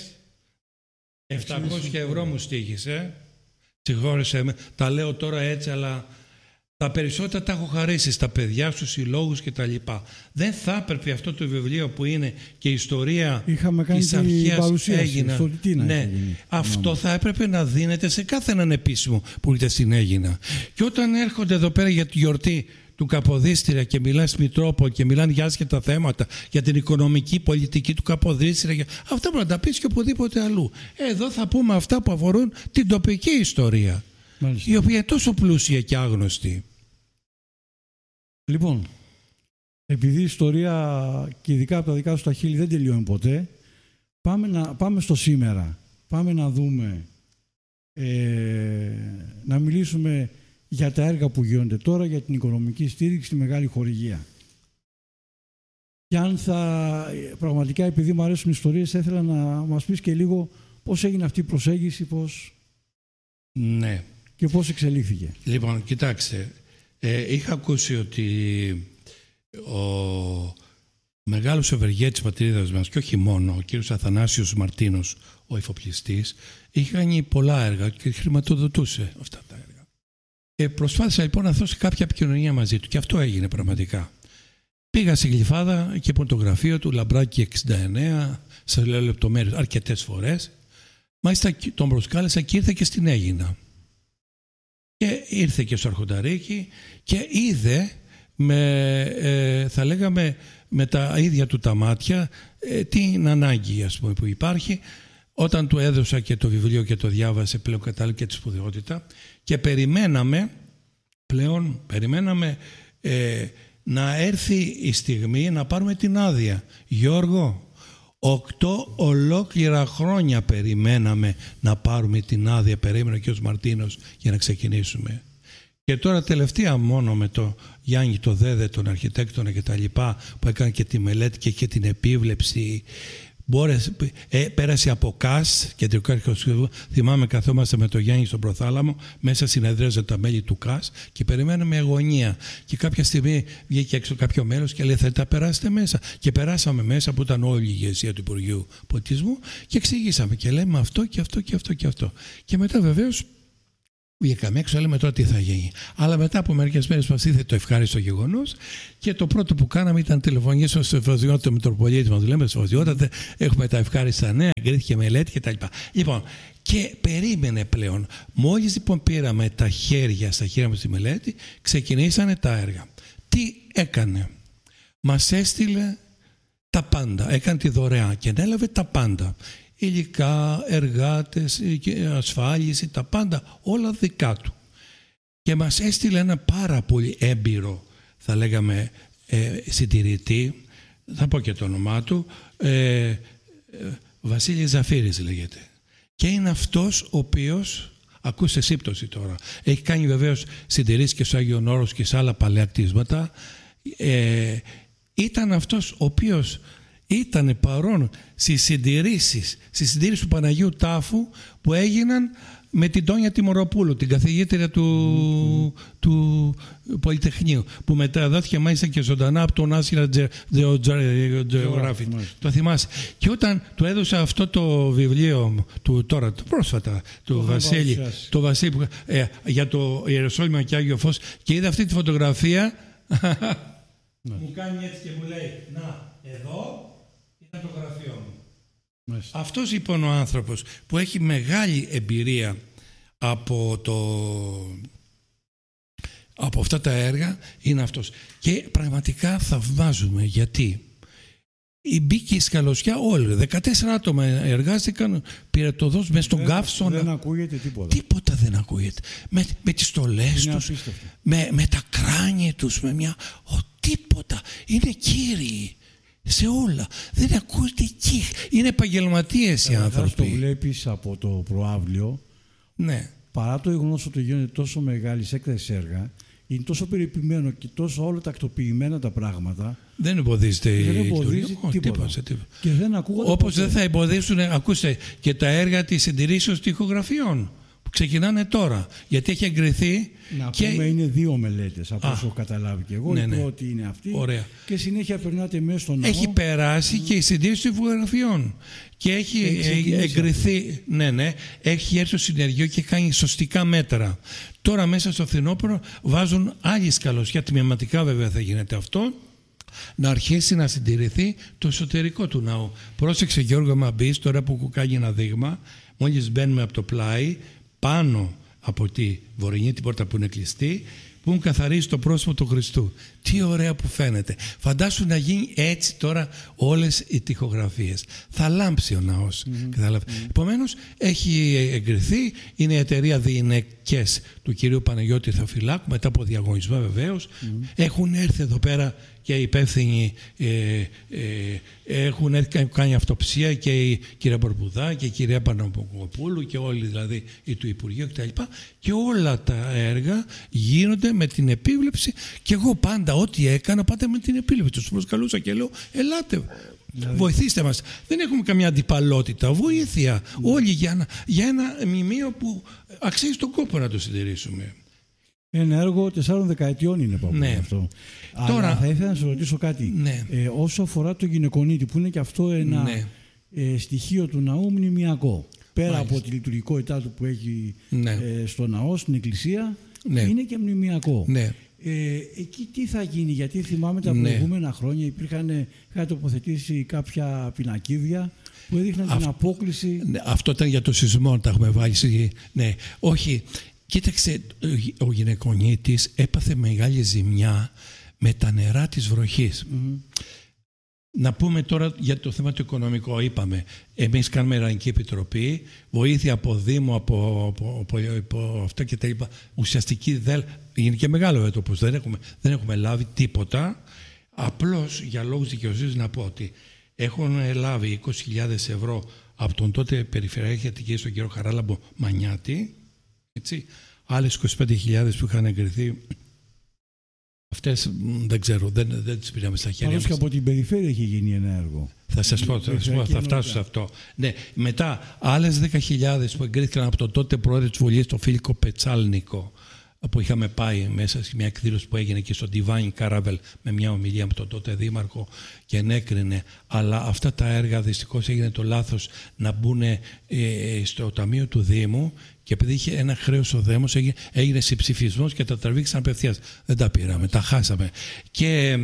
ευρώ μου στοίχησε. Συγχώρεσέ με, τα λέω τώρα έτσι, αλλά τα περισσότερα τα έχω χαρίσει στα παιδιά, στους συλλόγους κτλ. Δεν θα έπρεπε αυτό το βιβλίο που είναι και η ιστορία της αρχαίας Αίγινα. Ναι, αυτό θα έπρεπε να δίνεται σε κάθε έναν επίσημο που ήρθε στην Αίγινα. Και όταν έρχονται εδώ πέρα για τη γιορτή του Καποδίστρια και μιλάνε στη Μητρόπολη και μιλάνε για άσχετα θέματα, για την οικονομική πολιτική του Καποδίστρια, αυτά μπορεί να τα πεις και οπουδήποτε αλλού. Εδώ θα πούμε αυτά που αφορούν την τοπική ιστορία. Μάλιστα. Η οποία είναι τόσο πλούσια και άγνωστη. Λοιπόν, επειδή η ιστορία και ειδικά από τα δικά σου τα χείλη δεν τελειώνει ποτέ, πάμε στο σήμερα. Πάμε να δούμε, να μιλήσουμε για τα έργα που γίνονται τώρα, για την οικονομική στήριξη στη μεγάλη χορηγία. Και αν πραγματικά, επειδή μου αρέσουν οι ιστορίες, θα ήθελα να μας πεις και λίγο πώς έγινε αυτή η προσέγγιση, ναι, και πώς εξελίχθηκε. Λοιπόν, κοιτάξτε, είχα ακούσει ότι ο μεγάλος ευεργέτης πατρίδας μας, και όχι μόνο, ο κύριος Αθανάσιος Μαρτίνος, ο εφοπλιστής, είχε κάνει πολλά έργα και χρηματοδοτούσε αυτά τα έργα. Προσπάθησα λοιπόν να δώσω κάποια επικοινωνία μαζί του και αυτό έγινε πραγματικά. Πήγα στη Γλυφάδα και από το γραφείο του, Λαμπράκη 69, σας λέω λεπτομέρειες αρκετές φορές. Μάλιστα τον προσκάλεσα και ήρθε και στην Αίγινα. Και ήρθε και στο Αρχονταρίκι και είδε, θα λέγαμε, με τα ίδια του τα μάτια την ανάγκη, ας πούμε, που υπάρχει. Όταν του έδωσα και το βιβλίο και το διάβασε, πλέον κατάλαβε και τη σπουδαιότητα και περιμέναμε να έρθει η στιγμή να πάρουμε την άδεια. Γιώργο, 8 ολόκληρα χρόνια περιμέναμε να πάρουμε την άδεια, περίμενε και ο Μαρτίνος για να ξεκινήσουμε. Και τώρα τελευταία μόνο με το Γιάννη το Δέδε, τον αρχιτέκτονα και τα λοιπά, που έκανε και τη μελέτη και την επίβλεψη, Πέρασε από ΚΑΣ, κεντρικό αρχαιολογικό. Θυμάμαι, καθόμαστε με τον Γιάννη στον Προθάλαμο, μέσα συνεδρίαζαν τα μέλη του ΚΑΣ και περιμέναμε αγωνία. Και κάποια στιγμή βγήκε έξω κάποιο μέλος και λέει: θα τα περάσετε μέσα. Και περάσαμε μέσα, που ήταν όλη η ηγεσία του Υπουργείου Πολιτισμού, και εξηγήσαμε και λέμε αυτό και αυτό και αυτό και αυτό. Και μετά βεβαίως βγήκαμε έξω, λέμε τώρα τι θα γίνει. Αλλά μετά από μερικές μέρες μας ήρθε το ευχάριστο γεγονός και το πρώτο που κάναμε ήταν τηλεφωνήσουμε στο Σεβασιότητα Μητροπολίτη. Μας λέμε: Σεβασιότητα, έχουμε τα ευχάριστα νέα, εγκρίθηκε μελέτη κτλ. Λοιπόν, και περίμενε πλέον. Μόλις λοιπόν πήραμε τα χέρια στα χέρια μας τη μελέτη, ξεκινήσανε τα έργα. Τι έκανε? Μας έστειλε τα πάντα. Έκανε τη δωρεά και ανέλαβε τα πάντα. Υλικά, εργάτες, ασφάλιση, τα πάντα, όλα δικά του. Και μας έστειλε ένα πάρα πολύ έμπειρο, θα λέγαμε, συντηρητή, θα πω και το όνομά του, Βασίλης Ζαφύρης λέγεται. Και είναι αυτός ο οποίος, ακούστε σύμπτωση τώρα, έχει κάνει βεβαίως συντηρήσεις και στο Άγιον Όρος και σε άλλα παλαιά κτίσματα, ήταν αυτός ο οποίος ήταν παρόν στις συντηρήσεις του Παναγίου Τάφου που έγιναν με την Τόνια Τιμωροπούλου, την καθηγήτρια του Πολυτεχνείου, που μεταδόθηκε μάλιστα και ζωντανά από τον National Geographic. Το θυμάσαι? Και όταν του έδωσα αυτό το βιβλίο του τώρα, πρόσφατα, του Βασίλη, για το Ιεροσόλυμα και Άγιο Φως, και είδα αυτή τη φωτογραφία, μου κάνει έτσι και μου λέει: να, εδώ ήταν το γραφείο μου. Αυτός λοιπόν ο άνθρωπος που έχει μεγάλη εμπειρία από αυτά τα έργα είναι αυτός. Και πραγματικά θαυμάζουμε, γιατί μπήκε η σκαλωσιά όλοι. 14 άτομα εργάστηκαν, πυρετοδός μέσα στον καύσωνα. Δεν ακούγεται τίποτα. Τίποτα δεν ακούγεται. Με τις στολές τους, με τα κράνια τους, τίποτα. Είναι κύριοι σε όλα. Δεν ακούγεται εκεί. Είναι επαγγελματίες οι άνθρωποι. Το βλέπεις από το προαύλιο. Ναι. Παρά το γεγονός ότι γίνονται τόσο μεγάλη έκταση έργα, είναι τόσο περιποιημένο και τόσο όλα τακτοποιημένα τα πράγματα. Δεν εμποδίζεται τίποτα. Και δεν ακούγονται. Όπως δεν θα εμποδίσουν, ακούστε, και τα έργα της συντηρήσεως τοιχογραφιών που ξεκινάνε τώρα. Γιατί έχει εγκριθεί. Να πούμε, είναι 2 μελέτες από όσο καταλάβει και εγώ. Ναι, η πρώτη είναι αυτή. Ωραία. Και συνέχεια περνάτε μέσα στον ναό. Έχει περάσει και η συντήρηση των τοιχογραφιών. Και έχει εγκριθεί. Ναι. Έχει έρθει στο συνεργείο και κάνει σωστικά μέτρα. Τώρα μέσα στο φθινόπωρο βάζουν άλλη σκαλωσιά. Τμηματικά βέβαια θα γίνεται αυτό. Να αρχίσει να συντηρηθεί το εσωτερικό του ναού. Πρόσεξε, Γιώργο, μα μπεις τώρα που κάνει ένα δείγμα. Μόλις μπαίνουμε από το πλάι, πάνω από τη βορεινή την πόρτα που είναι κλειστή, που μου καθαρίζει το πρόσωπο του Χριστού. Τι ωραία που φαίνεται. Φαντάσου να γίνει έτσι τώρα όλες οι τοιχογραφίες. Θα λάμψει ο ναός. Επομένως, έχει εγκριθεί. Είναι η εταιρεία Διηνεκές του κυρίου Παναγιώτη Θεοφυλάκου, μετά από διαγωνισμό βεβαίως. Έχουν έρθει εδώ πέρα και οι υπεύθυνοι έχουν έρθει, κάνει αυτοψία, και η κυρία Μπορμπουδά και η κυρία Παναποκοπούλου και όλοι δηλαδή του Υπουργείου κτλ. Και όλα τα έργα γίνονται με την επίβλεψη, και εγώ πάντα ό,τι έκανα πάντα με την επίβλεψη. Τους προσκαλούσα και λέω: ελάτε, βοηθήστε μας. Δεν έχουμε καμιά αντιπαλότητα. Βοήθεια. Όλοι για ένα μνημείο που αξίζει τον κόπο να το συντηρήσουμε. Ένα έργο 4 δεκαετιών είναι αυτό. Τώρα, αλλά θα ήθελα να σας ρωτήσω κάτι. Ναι. Όσο αφορά το γυναικονίτη, που είναι και αυτό ένα στοιχείο του ναού μνημιακό. Πέρα από τη λειτουργικότητά του που έχει στο ναό, στην εκκλησία, είναι και μνημιακό. Εκεί τι θα γίνει? Γιατί θυμάμαι τα προηγούμενα χρόνια είχαν τοποθετήσει κάποια πινακίδια που έδειχναν την απόκληση. Αυτό ήταν για το σεισμό, τα έχουμε βάλει. Ναι, όχι. Κοίταξε, ο γυναικονίτης έπαθε μεγάλη ζημιά με τα νερά της βροχής. Να πούμε τώρα για το θέμα το οικονομικό. Είπαμε, εμείς κάνουμε Ιεραρχική Επιτροπή, βοήθεια από Δήμο, από αυτά και τα λοιπά. Ουσιαστική είναι και μεγάλο έτοπος, δεν έχουμε λάβει τίποτα. Απλώς για λόγους δικαιοσύνης να πω ότι έχουν λάβει 20.000 ευρώ από τον τότε Περιφερειάρχη στον κύριο Χαράλαμπο Μανιάτη, έτσι, άλλες 25.000 που είχαν εγκριθεί Αυτές δεν ξέρω, δεν τις πήραμε στα χέρια μας. Και από την περιφέρεια έχει γίνει ένα έργο. Θα σας πω, θα φτάσω σε αυτό. Ναι, μετά άλλες 10.000 που εγκρίθηκαν από τον τότε πρόεδρο της Βουλής, τον Φίλικο Πετσάλνικο, που είχαμε πάει μέσα σε μια εκδήλωση που έγινε και στο Divine Caravel με μια ομιλία με τον τότε δήμαρχο και ενέκρινε. Αλλά αυτά τα έργα δυστυχώς έγινε το λάθος να μπουν στο ταμείο του Δήμου και επειδή είχε ένα χρέος ο Δήμος έγινε συμψηφισμός και τα τραβήξαν απευθείας. Δεν τα πήραμε, τα χάσαμε. Και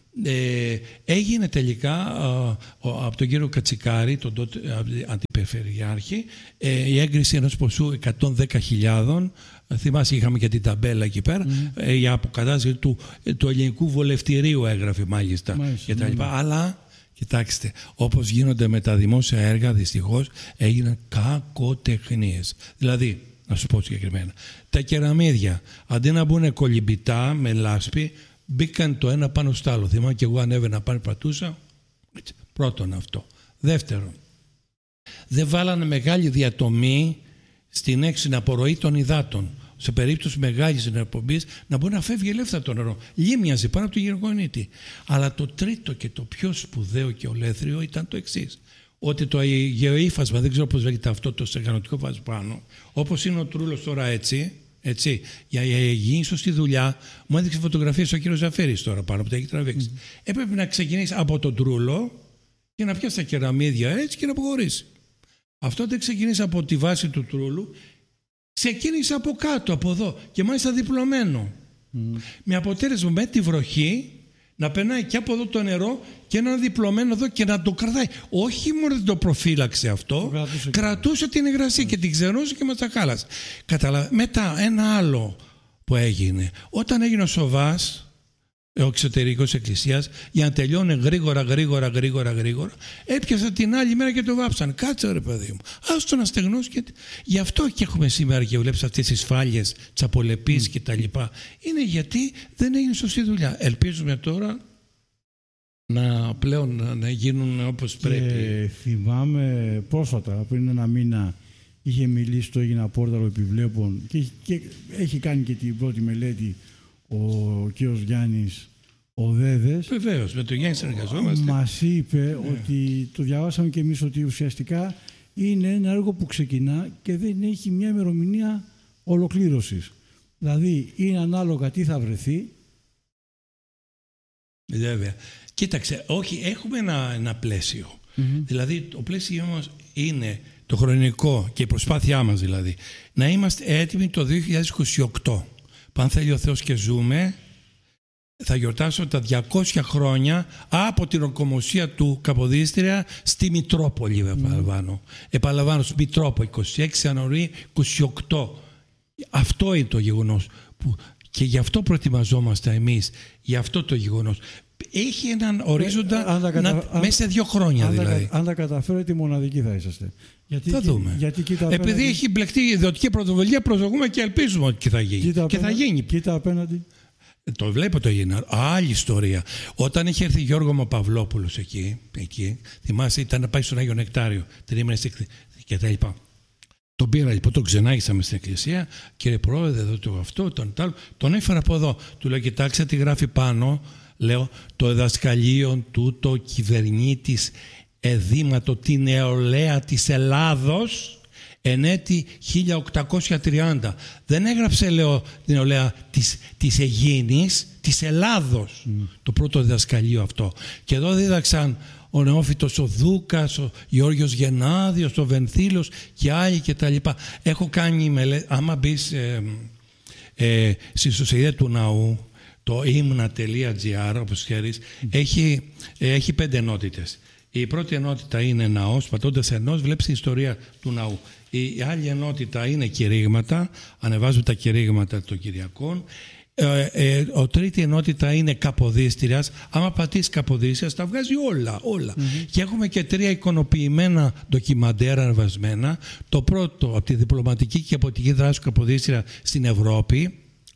έγινε τελικά από τον κύριο Κατσικάρη, τον τότε αντιπεριφερειάρχη, η έγκριση ενός ποσού 110.000. Θυμάσαι, είχαμε και την ταμπέλα εκεί πέρα, η αποκατάσταση του ελληνικού βολευτηρίου έγραφε μάλιστα και τα λοιπά. Αλλά κοιτάξτε, όπως γίνονται με τα δημόσια έργα, δυστυχώς έγιναν κακοτεχνίες. Δηλαδή, να σου πω συγκεκριμένα, τα κεραμίδια αντί να μπουν κολυμπητά με λάσπη, μπήκαν το ένα πάνω στο άλλο. Θυμάμαι και εγώ ανέβαινα πάνω, πατούσα. Πρώτον αυτό. Δεύτερον, δεν βάλανε μεγάλη διατομή στην έξινη απορροή των υδάτων. Σε περίπτωση μεγάλης ενερπομπής να μπορεί να φεύγει ελεύθερα το νερό. Λίμνιαζε πάνω από τον γεωργονίτη. Αλλά το τρίτο και το πιο σπουδαίο και ολέθριο ήταν το εξής. Ότι το γεωύφασμα, δεν ξέρω πώς λέγεται αυτό το στεγανωτικό βάζο πάνω, όπως είναι ο Τρούλος τώρα έτσι, για γίνει σωστή δουλειά, μου έδειξε φωτογραφίες ο κύριος Ζαφέρης τώρα πάνω που τα έχει τραβήξει. Έπρεπε να ξεκινήσει από τον Τρούλο και να πιάσει τα κεραμίδια έτσι και να αποχωρήσει. Αυτό δεν ξεκινήσει από τη βάση του Τρούλου, ξεκίνησε από κάτω, από εδώ και μάλιστα διπλωμένο. Με αποτέλεσμα με τη βροχή να περνάει και από εδώ το νερό και ένα διπλωμένο εδώ και να το κρατάει. Όχι μόνο δεν το προφύλαξε αυτό, κρατούσε την υγρασία και την ξερούσε και μας τα χάλασε. Μετά ένα άλλο που έγινε, όταν έγινε ο Σοβάς, ο εξωτερικός εκκλησίας, για να τελειώνει γρήγορα, έπιασαν την άλλη μέρα και το βάψαν. Κάτσε ρε παιδί μου, άστο να στεγνώσει. Γι' αυτό και έχουμε σήμερα και βλέπεις αυτές τις φάλιες, τις απολεπείς και τα λοιπά. Είναι γιατί δεν έγινε σωστή δουλειά. Ελπίζουμε τώρα να γίνουν όπως πρέπει. Θυμάμαι πρόσφατα, πριν ένα μήνα, είχε μιλήσει το Έγινα Πόρταλο Επιβλέπων και έχει κάνει και την πρώτη μελέτη ο κύριος Γιάννης ο Δέδες. Βεβαίως, με τον Γιάννη συνεργαζόμαστε. Μας είπε ότι το διαβάσαμε και εμείς ότι ουσιαστικά είναι ένα έργο που ξεκινά και δεν έχει μια ημερομηνία ολοκλήρωσης. Δηλαδή είναι ανάλογα τι θα βρεθεί. Βέβαια. Κοίταξε, όχι, έχουμε ένα πλαίσιο. Δηλαδή το πλαίσιο μας είναι το χρονικό και η προσπάθειά μας δηλαδή να είμαστε έτοιμοι το 2028. Αν θέλει ο Θεός και ζούμε, θα γιορτάσω τα 200 χρόνια από την ορκομοσία του Καποδίστρια στη Μητρόπολη, επαναλαμβάνω, στη Μητρόπολη, 26 Ιανουαρίου 28. Αυτό είναι το γεγονός και γι' αυτό προετοιμαζόμαστε εμείς, για αυτό το γεγονός. Έχει έναν ορίζοντα μέσα σε 2 χρόνια δηλαδή. Αν τα καταφέρετε, μοναδικοί θα είσαστε. Θα δούμε. Επειδή έχει μπλεχτεί η ιδιωτική πρωτοβουλία, προσδοκούμε και ελπίζουμε ότι θα γίνει. Θα γίνει. Κοίτα απέναντι. Το βλέπω το Γενάρη. Άλλη ιστορία. Όταν είχε έρθει Γιώργο Παυλόπουλος εκεί, θυμάσαι, ήταν να πάει στον Άγιο Νεκτάριο, και τα λοιπά. Τον πήρα λοιπόν, τον ξενάγησαμε στην εκκλησία. Κύριε Πρόεδρε, εδώ το αυτό, τον έφερα από εδώ. Του λέω, κοιτάξτε τι γράφει πάνω. Λέω, το διδασκαλείο τούτο κυβερνήτης εδήματο την νεολαία της Ελλάδος εν έτη 1830. Δεν έγραψε, λέω, την νεολαία της Αιγίνης, της Ελλάδος. Το πρώτο διδασκαλείο αυτό. Και εδώ δίδαξαν ο Νεόφυτος ο Δούκας, ο Γεώργιος Γενάδιος, ο Βενθήλος και άλλοι και τα λοιπά. Έχω κάνει μελέτη, άμα μπεις στη ιστοσελίδα του ναού, το imna.gr, όπως ξέρεις, έχει 5 ενότητες. Η πρώτη ενότητα είναι ναός, πατώντας ενός βλέπεις την ιστορία του ναού. Η άλλη ενότητα είναι κηρύγματα, ανεβάζουν τα κηρύγματα των Κυριακών. Η τρίτη ενότητα είναι Καποδίστριας. Άμα πατήσεις Καποδίστριας τα βγάζει όλα. Και έχουμε και 3 εικονοποιημένα ντοκιμαντέρ ανεβασμένα. Το πρώτο από τη διπλωματική και αποτική δράση του Καποδίστρια στην Ευρώπη,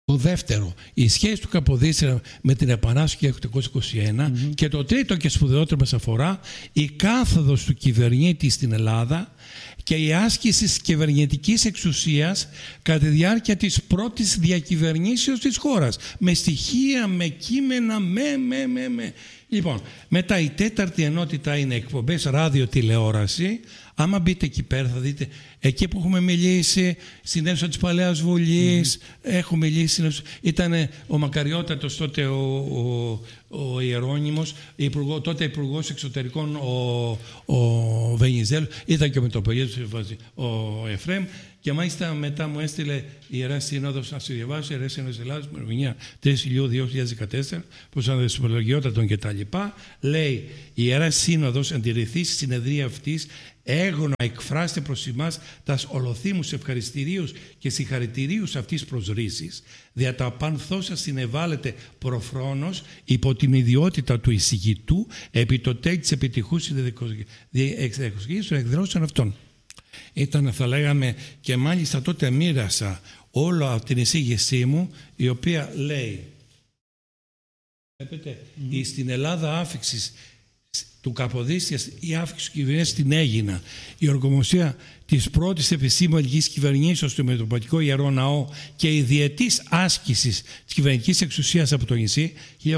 Το δεύτερο, η σχέση του Καποδίστρια με την Επανάσταση του 1821 και το τρίτο και σπουδαιότερο μας αφορά η κάθοδος του κυβερνήτη στην Ελλάδα και η άσκηση της κυβερνητικής εξουσίας κατά τη διάρκεια της πρώτης διακυβερνήσεως της χώρας. Με στοιχεία, με κείμενα, με. Λοιπόν, μετά η τέταρτη ενότητα είναι εκπομπές ράδιο-τηλεόραση. Άμα μπείτε εκεί πέρα θα δείτε εκεί που έχουμε μιλήσει στην αίθουσα της Βουλής, έχουμε μιλήσει, ήταν ο Μακαριότατος τότε ο Ιερώνυμος, τότε υπουργός εξωτερικών ο Βενιζέλος, ήταν και ο Μητροπολίτης ο Εφραίμ, και μάλιστα μετά μου έστειλε η Ιερά Σύνοδος, να σου διαβάσω, η Ιερά Σύνοδος Ελλάδας, ημερομηνία 3 Ιουλίου 2014, προς ανδεσπολογιότατον κτλ. Λέει, η Ιερά Σύνοδος αντιρρηθεί στη συνεδρία αυτής έγωνα εκφράστε προς εμάς τας ολοθύμους ευχαριστηρίους και συγχαρητηρίους αυτής προσρήσης, δια τα πανθώσα συνεβάλλεται προφρόνος υπό την ιδιότητα του εισηγητού επί το τέλει της επιτυχούς διεξαγωγής των εκδηλώσεων αυτών. Ήταν, θα λέγαμε, και μάλιστα τότε μοίρασα όλο την εισήγησή μου, η οποία λέει, βλέπετε, στην Ελλάδα άφηξης του Καποδίστριας, η άφηξη του κυβερνήσεως την έγινα. Η οργομοσία της πρώτης επισήμου ελληνικής κυβερνήσεως στο Μητροπολιτικό Ιερό Ναό και η διετής άσκησης της κυβερνητικής εξουσίας από το νησί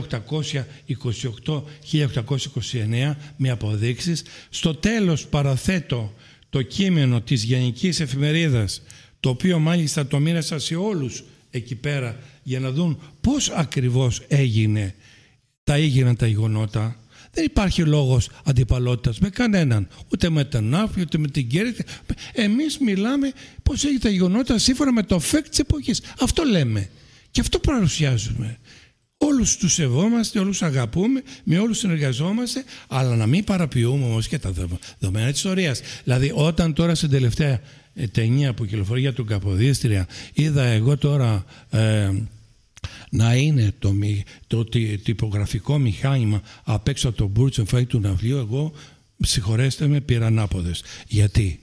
1828-1829 με αποδείξεις. Στο τέλος παραθέτω το κείμενο της Γενικής Εφημερίδας, το οποίο μάλιστα το μοίρασα σε όλους εκεί πέρα για να δουν πώς ακριβώς έγιναν τα γεγονότα. Δεν υπάρχει λόγος αντιπαλότητας με κανέναν, ούτε με τον Άφη, ούτε με την Κέρκυρα. Εμείς μιλάμε πώς έγινε τα γεγονότα σύμφωνα με το φεκ της εποχής. Αυτό λέμε και αυτό παρουσιάζουμε. Όλους τους σεβόμαστε, όλους αγαπούμε, με όλους συνεργαζόμαστε, αλλά να μην παραποιούμε όμως και τα δεδομένα της ιστορίας. Δηλαδή, όταν τώρα στην τελευταία ταινία που κυκλοφορεί για τον Καποδίστρια, είδα εγώ τώρα να είναι το τυπογραφικό μηχάνημα απ' έξω από τον Μπούρτσο φάει του ναυλίου, εγώ, συγχωρέστε με, πήρα ανάποδες. Γιατί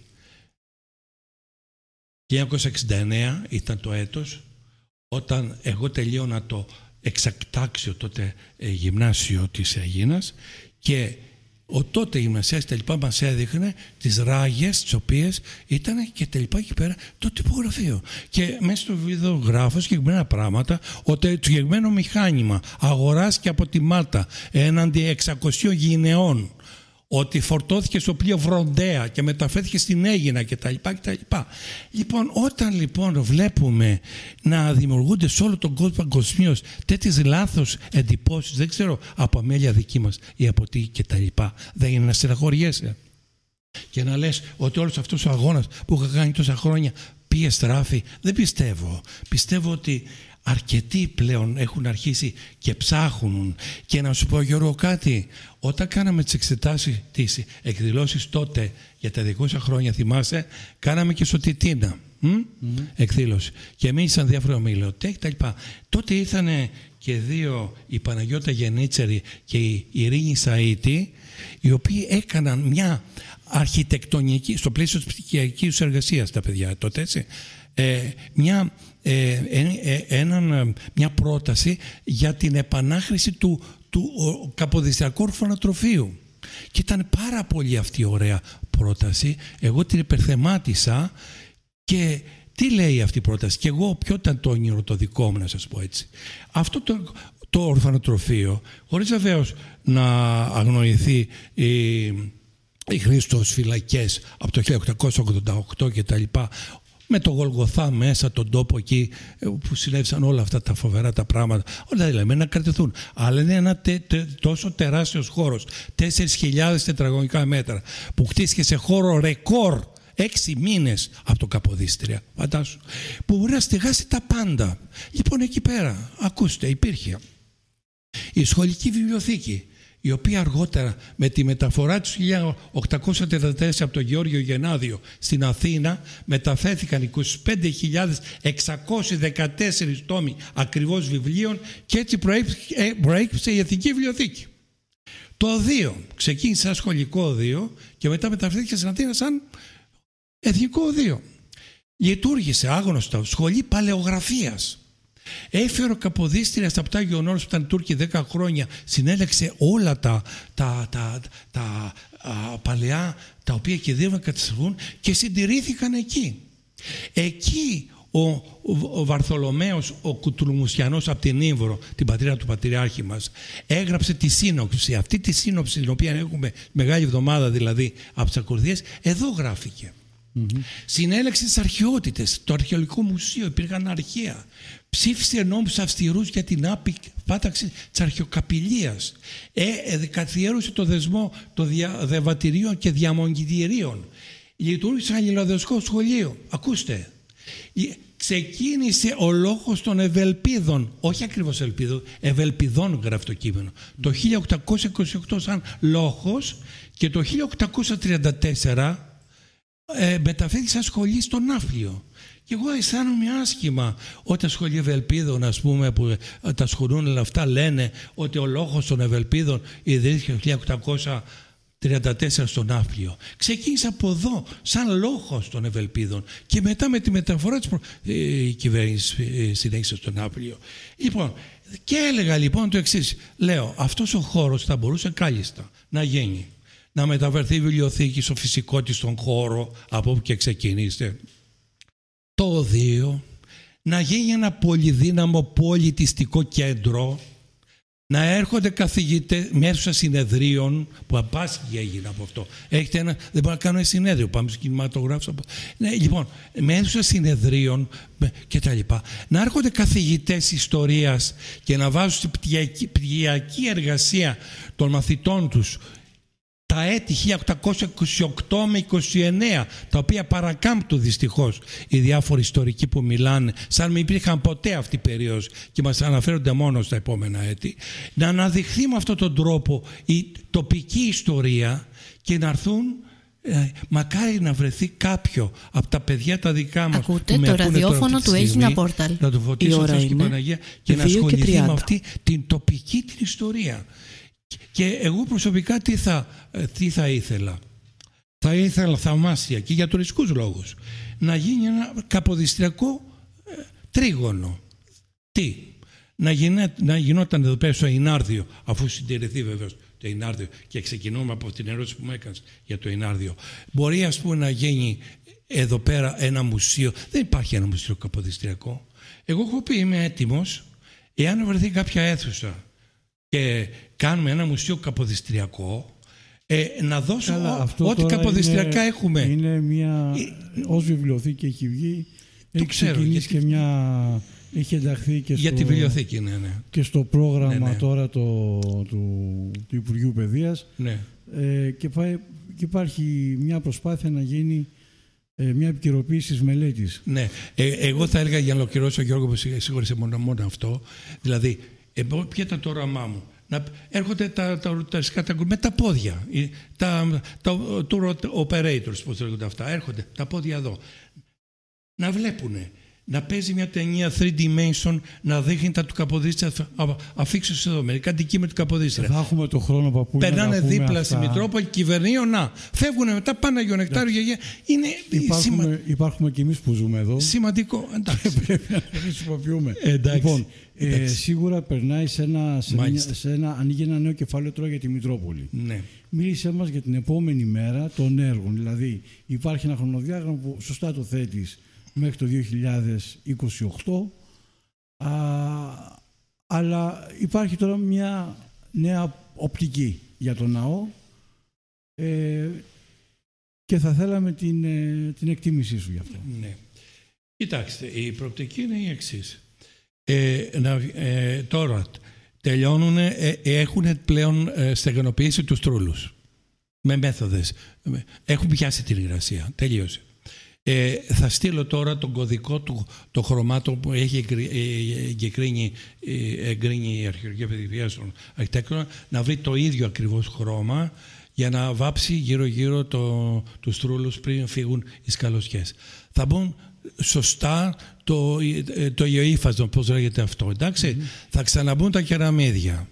1969 ήταν το έτος όταν εγώ τελείωνα το εξακτάξιο τότε γυμνάσιο της Αιγίνας και ο τότε γυμνασιάς τελικά μας έδειχνε τις ράγες τις οποίες ήταν και τελικά εκεί πέρα το τυπογραφείο. Και μέσα στο βίντεο γράφω συγκεκριμένα πράγματα, ότι το συγκεκριμένο μηχάνημα αγοράστηκε από τη Μάλτα έναντι 600 γυναιών, ότι φορτώθηκε στο πλοίο Βροντέα και μεταφέρθηκε στην Αίγινα κτλ. Λοιπόν, όταν λοιπόν βλέπουμε να δημιουργούνται σε όλο τον κόσμο παγκοσμίως τέτοιες λάθος εντυπώσεις, δεν ξέρω από αμέλεια δική μας ή από τι κτλ. Δεν είναι να στεναχωριέσαι και να λες ότι όλος αυτός ο αγώνας που είχα κάνει τόσα χρόνια πήγε στράφη. Δεν πιστεύω. Πιστεύω ότι αρκετοί πλέον έχουν αρχίσει και ψάχνουν. Και να σου πω, Γιώργο, κάτι. Όταν κάναμε τις εξετάσεις, τις εκδηλώσεις τότε για τα 200 χρόνια, θυμάσαι, κάναμε και στο Τιτίνα εκδήλωση. Και μίλησαν διάφοροι ομιλωτές κτλ. Τότε ήρθαν και δύο, η Παναγιώτα Γενίτσερη και η Ειρήνη Σαΐτη, οι οποίοι έκαναν μια αρχιτεκτονική, στο πλαίσιο της πτυχιακής εργασίας τα παιδιά τότε, έτσι, μια πρόταση για την επανάχρηση του Καποδιστριακού ορφανοτροφείου. Και ήταν πάρα πολύ αυτή η ωραία πρόταση. Εγώ την υπερθεμάτισα και τι λέει αυτή η πρόταση. Και εγώ ποιο ήταν το όνειρο το δικό μου, να σας πω έτσι. Αυτό το ορφανοτροφείο, χωρίς βεβαίως να αγνοηθεί η χρήση των φυλακές από το 1888 και τα λοιπά, με το Γολγοθά μέσα, τον τόπο εκεί που συνέβησαν όλα αυτά τα φοβερά τα πράγματα, όλα δηλαδή να κρατηθούν. Αλλά είναι ένα τόσο τεράστιος χώρος, 4.000 τετραγωνικά μέτρα, που χτίστηκε σε χώρο ρεκόρ 6 μήνες από το Καποδίστρια, φαντάσου, που μπορεί να στεγάσει τα πάντα. Λοιπόν, εκεί πέρα, ακούστε, υπήρχε η σχολική βιβλιοθήκη, η οποία αργότερα με τη μεταφορά του 1834 από τον Γεώργιο Γενάδιο στην Αθήνα μεταφέρθηκαν 25.614 τόμοι ακριβώς βιβλίων και έτσι προέκυψε η Εθνική Βιβλιοθήκη. Το οδείο ξεκίνησε σαν σχολικό οδείο και μετά μεταφέρθηκε στην Αθήνα σαν εθνικό οδείο. Λειτουργήσε άγνωστα σχολή παλαιογραφίας. Έφερε ο Καποδίστρια στα Πτάγιο Όρος που ήταν Τούρκοι 10 χρόνια, συνέλεξε όλα τα παλαιά τα οποία κινδύνευαν να καταστραφούν και συντηρήθηκαν εκεί. Εκεί ο Βαρθολομαίος, ο Κουτουλουμουσιανός από την Ήμβρο, την πατρίδα του πατριάρχη μας, έγραψε τη σύνοψη. Αυτή τη σύνοψη, την οποία έχουμε Μεγάλη Εβδομάδα δηλαδή από τις ακολουθίες, εδώ γράφηκε. Συνέλεξε τις αρχαιότητες, το Αρχαιολογικό Μουσείο, υπήρχαν αρχαία. Ψήφισε νόμους αυστηρούς για την πάταξη της αρχαιοκαπηλείας. Καθιέρωσε το δεσμό των διαβατηρίων και διαμονητηρίων. Λειτουργήσε ένα αλληλοδεσικό σχολείο. Ακούστε. Ξεκίνησε ο λόγος των Ευελπίδων, όχι ακριβώς Ελπίδων, Ευελπιδών γράφει το κείμενο, το 1828 σαν λόγος, και το 1834 μεταφέρθηκε σαν σχολή στο Ναύπλιο. Και εγώ αισθάνομαι άσχημα όταν σχολεία Ευελπίδων, ας πούμε, που τα ασχολούν όλα αυτά, λένε ότι ο λόγος των Ευελπίδων ιδρύθηκε το 1834 στο Ναύπλιο. Ξεκίνησε από εδώ σαν λόγος των Ευελπίδων και μετά με τη μεταφορά της κυβέρνηση συνέχισε στο Ναύπλιο. Λοιπόν, και έλεγα λοιπόν το εξής. Λέω, αυτός ο χώρος θα μπορούσε κάλλιστα να γίνει, να μεταφερθεί η βιβλιοθήκη στο φυσικό της τον χώρο από όπου και ξεκίνησε. Το 2, να γίνει ένα πολυδύναμο πολιτιστικό κέντρο, να έρχονται καθηγητές με αίθουσα συνεδρίων, που απάσχει έγινε από αυτό. Έχετε δεν μπορώ να κάνω ένα συνέδριο, πάμε στους κινηματογράφους. Ναι, λοιπόν, με αίθουσα συνεδρίων και τα λοιπά. Να έρχονται καθηγητές ιστορίας και να βάζουν στην πτυχιακή εργασία των μαθητών τους τα έτη 1828 με 29, τα οποία παρακάμπτουν δυστυχώς οι διάφοροι ιστορικοί που μιλάνε, σαν μην υπήρχαν ποτέ αυτή η περίοδος και μας αναφέρονται μόνο στα επόμενα έτη, να αναδειχθεί με αυτόν τον τρόπο η τοπική ιστορία και να έρθουν, μακάρι να βρεθεί κάποιο από τα παιδιά τα δικά μας. Ακούτε το ραδιόφωνο του Έγινα Πόρταλ. Να το φωτίσει ο Θεός και η Παναγία και να ασχοληθεί με αυτή την τοπική την ιστορία. Και εγώ προσωπικά τι θα ήθελα. Θα ήθελα θαυμάσια και για τουριστικούς λόγους να γίνει ένα καποδιστριακό τρίγωνο. Τι? Να γινόταν εδώ πέρα στο Ινάρδιο, αφού συντηρηθεί βεβαίως το Ινάρδιο, και ξεκινούμε από την ερώτηση που μου έκανες για το Ινάρδιο. Μπορεί, ας πούμε, να γίνει εδώ πέρα ένα μουσείο. Δεν υπάρχει ένα μουσείο καποδιστριακό. Εγώ έχω πει, είμαι έτοιμος, εάν βρεθεί κάποια αίθουσα και κάνουμε ένα μουσείο καποδιστριακό, να δώσουμε ό,τι καποδιστριακά έχουμε. Είναι μια, ως βιβλιοθήκη έχει βγει, έχει ξεκινήσει και μια, έχει ενταχθεί και για στο, τη βιβλιοθήκη, ναι. Και στο πρόγραμμα τώρα του Υπουργείου Παιδείας. Ναι. Και υπάρχει μια προσπάθεια να γίνει μια επικαιροποίηση της μελέτης. Ναι. Εγώ θα έλεγα, για να ολοκληρώσω, Γιώργο, που σίγουρα μόνο αυτό, δηλαδή, ποιο ήταν το όραμά μου? Να έρχονται τα με τα πόδια, τα tour operators, πώς λέγονται αυτά, έρχονται τα πόδια εδώ, να βλέπουνε, να παίζει μια ταινία 3 dimension, να δείχνει τα του Καποδίστρια, αφήξω εδώ μερικά αντικείμενα του Καποδίστρια. Θα έχουμε το χρόνο, παππού. Περνάνε δίπλα στη Μητρόπολη, κυβερνείο, να φεύγουν μετά, πάνε Αγιο Νεκτάριο, γιαγιά. Υπάρχουμε κι εμείς που ζούμε εδώ. Σημαντικό, εντάξει. Πρέπει να χρησιμοποιούμε. Λοιπόν, σίγουρα περνάει ανοίγει ένα νέο κεφάλαιο τώρα για τη Μητρόπολη. Ναι. Μίλησέ μας για την επόμενη μέρα των έργων. Δηλαδή, υπάρχει ένα χρονοδιάγραμμα που σωστά το θέτεις μέχρι το 2028, αλλά υπάρχει τώρα μια νέα οπτική για τον ναό και θα θέλαμε την εκτίμησή σου γι' αυτό. Ναι. Κοιτάξτε, η προοπτική είναι η εξής. Τώρα τελειώνουν, έχουν πλέον στεγανοποιήσει τους τρούλους με μέθοδες. Έχουν πιάσει την υγρασία. Τελείωσε. Θα στείλω τώρα τον κωδικό του, το χρωμάτων που έχει εγκρίνει η Αρχαιολογική Παιδεία των Αρχιτέκτονα, να βρει το ίδιο ακριβώς χρώμα για να βάψει γύρω-γύρω τους τρούλους πριν φύγουν οι σκαλωσιές. Θα μπουν σωστά το ιοήφασμα, πώς λέγεται αυτό, εντάξει. Θα ξαναμπούν τα κεραμίδια.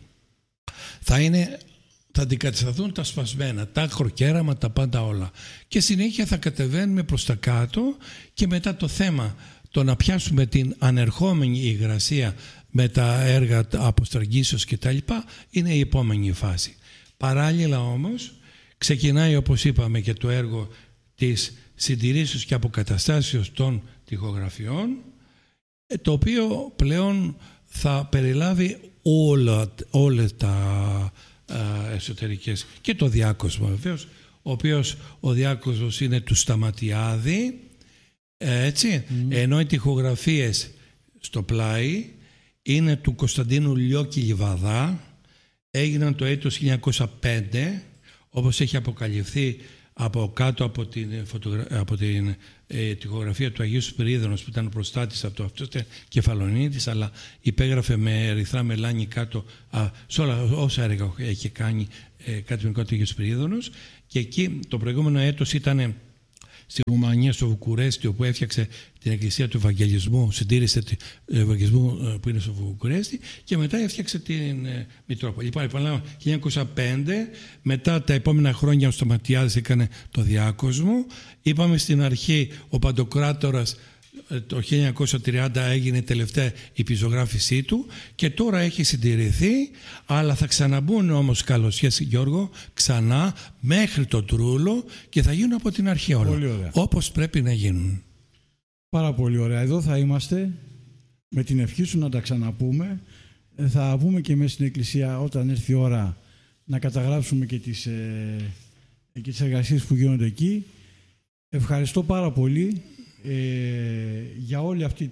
Θα αντικατασταθούν τα σπασμένα, τα χροκέραμα, τα πάντα όλα. Και συνέχεια θα κατεβαίνουμε προς τα κάτω και μετά το θέμα το να πιάσουμε την ανερχόμενη υγρασία με τα έργα αποστραγγίσεως και τα λοιπά είναι η επόμενη φάση. Παράλληλα όμως ξεκινάει, όπως είπαμε, και το έργο της συντηρήσεως και αποκαταστάσεως των τοιχογραφιών, το οποίο πλέον θα περιλάβει όλα τα εσωτερικές και το διάκοσμο βεβαίως, ο διάκοσμος είναι του Σταματιάδη, έτσι, ενώ οι τοιχογραφίες στο πλάι είναι του Κωνσταντίνου Λιώκη Λιβαδά, έγιναν το έτος 1905, όπως έχει αποκαλυφθεί από κάτω από την τοιχογραφία του Αγίου Σπυρίδωνος, που ήταν ο προστάτης από το αυτό Κεφαλονίτης, αλλά υπέγραφε με ερυθρά μελάνη κάτω σε όλα όσα έργα έχει κάνει κάτω του Αγίου Σπυρίδωνος. Και εκεί το προηγούμενο έτος ήταν στη Ρουμανία, στο Βουκουρέστι, όπου έφτιαξε την εκκλησία του Ευαγγελισμού, συντήρησε του Ευαγγελισμού που είναι στο Βουκουρέστι, και μετά έφτιαξε την Μητρόπολη. Λοιπόν, επαναλαμβάνω, 1905, μετά τα επόμενα χρόνια ο Σταματιάδης έκανε το διάκοσμο. Είπαμε στην αρχή ο Παντοκράτορας το 1930 έγινε η τελευταία επιζωγράφησή του και τώρα έχει συντηρηθεί, αλλά θα ξαναμπούν όμως, καλωσιές Γιώργο, ξανά μέχρι τον Τρούλο και θα γίνουν από την αρχή όλα, όπως πρέπει να γίνουν. Πάρα πολύ ωραία. Εδώ θα είμαστε με την ευχή σου να τα ξαναπούμε. Θα πούμε και μέσα στην εκκλησία όταν έρθει η ώρα να καταγράψουμε και τις εργασίες που γίνονται εκεί. Ευχαριστώ πάρα πολύ για όλη αυτή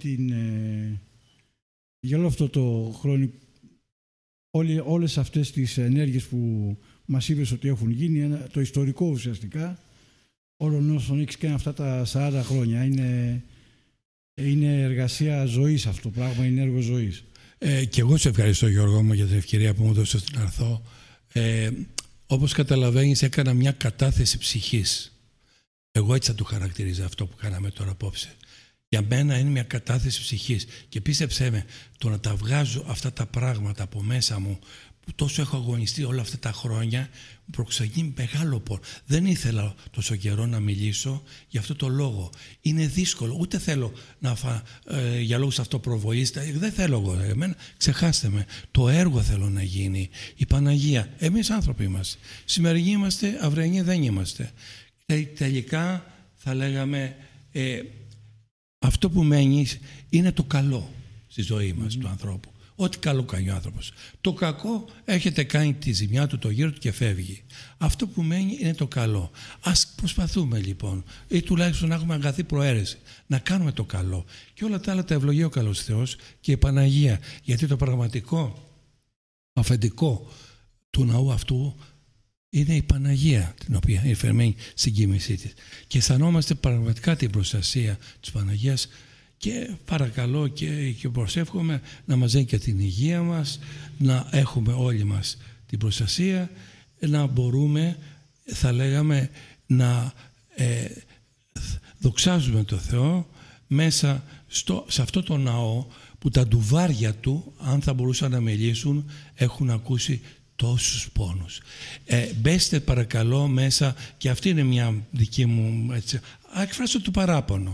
για όλο αυτό το χρόνο, όλες αυτές τις ενέργειες που μας είπες ότι έχουν γίνει, το ιστορικό ουσιαστικά όλων όσων έχεις κάνει αυτά τα 40 χρόνια. Είναι εργασία ζωής αυτό το πράγμα, είναι έργο ζωής. Και εγώ σε ευχαριστώ, Γιώργο μου, για την ευκαιρία που μου δώσες να έρθω. Όπως καταλαβαίνεις, έκανα μια κατάθεση ψυχής. Εγώ έτσι θα το χαρακτηρίζω αυτό που κάναμε τώρα απόψε. Για μένα είναι μια κατάθεση ψυχής και πίστεψέ με, το να τα βγάζω αυτά τα πράγματα από μέσα μου που τόσο έχω αγωνιστεί όλα αυτά τα χρόνια, μου προξαγεί μεγάλο πόνο. Δεν ήθελα τόσο καιρό να μιλήσω για αυτό το λόγο. Είναι δύσκολο, ούτε θέλω για λόγους αυτοπροβολής, δεν θέλω εγώ. Εμένα, ξεχάστε με, το έργο θέλω να γίνει, η Παναγία. Εμείς άνθρωποι είμαστε. Σημερινοί είμαστε, αυριανοί δεν είμαστε. Τελικά θα λέγαμε αυτό που μένει είναι το καλό στη ζωή μας του ανθρώπου. Ό,τι καλό κάνει ο άνθρωπος. Το κακό έχετε κάνει τη ζημιά του, το γύρο του και φεύγει. Αυτό που μένει είναι το καλό. Ας προσπαθούμε λοιπόν, ή τουλάχιστον να έχουμε αγαθή προαίρεση, να κάνουμε το καλό. Και όλα τα άλλα τα ευλογεί ο καλός Θεός και η Παναγία. Γιατί το πραγματικό αφεντικό του ναού αυτού είναι η Παναγία, την οποία είναι φερμένη συγκίνησή της. Και αισθανόμαστε πραγματικά την προστασία της Παναγίας και παρακαλώ και προσεύχομαι να μας δίνει και την υγεία μας, να έχουμε όλοι μας την προστασία, να μπορούμε, θα λέγαμε, να δοξάζουμε τον Θεό μέσα σε αυτό το ναό που τα ντουβάρια του, αν θα μπορούσαν να μιλήσουν, έχουν ακούσει τόσους πόνους. Μπέστε παρακαλώ μέσα, και αυτή είναι μια δική μου εκφράσω το παράπονο.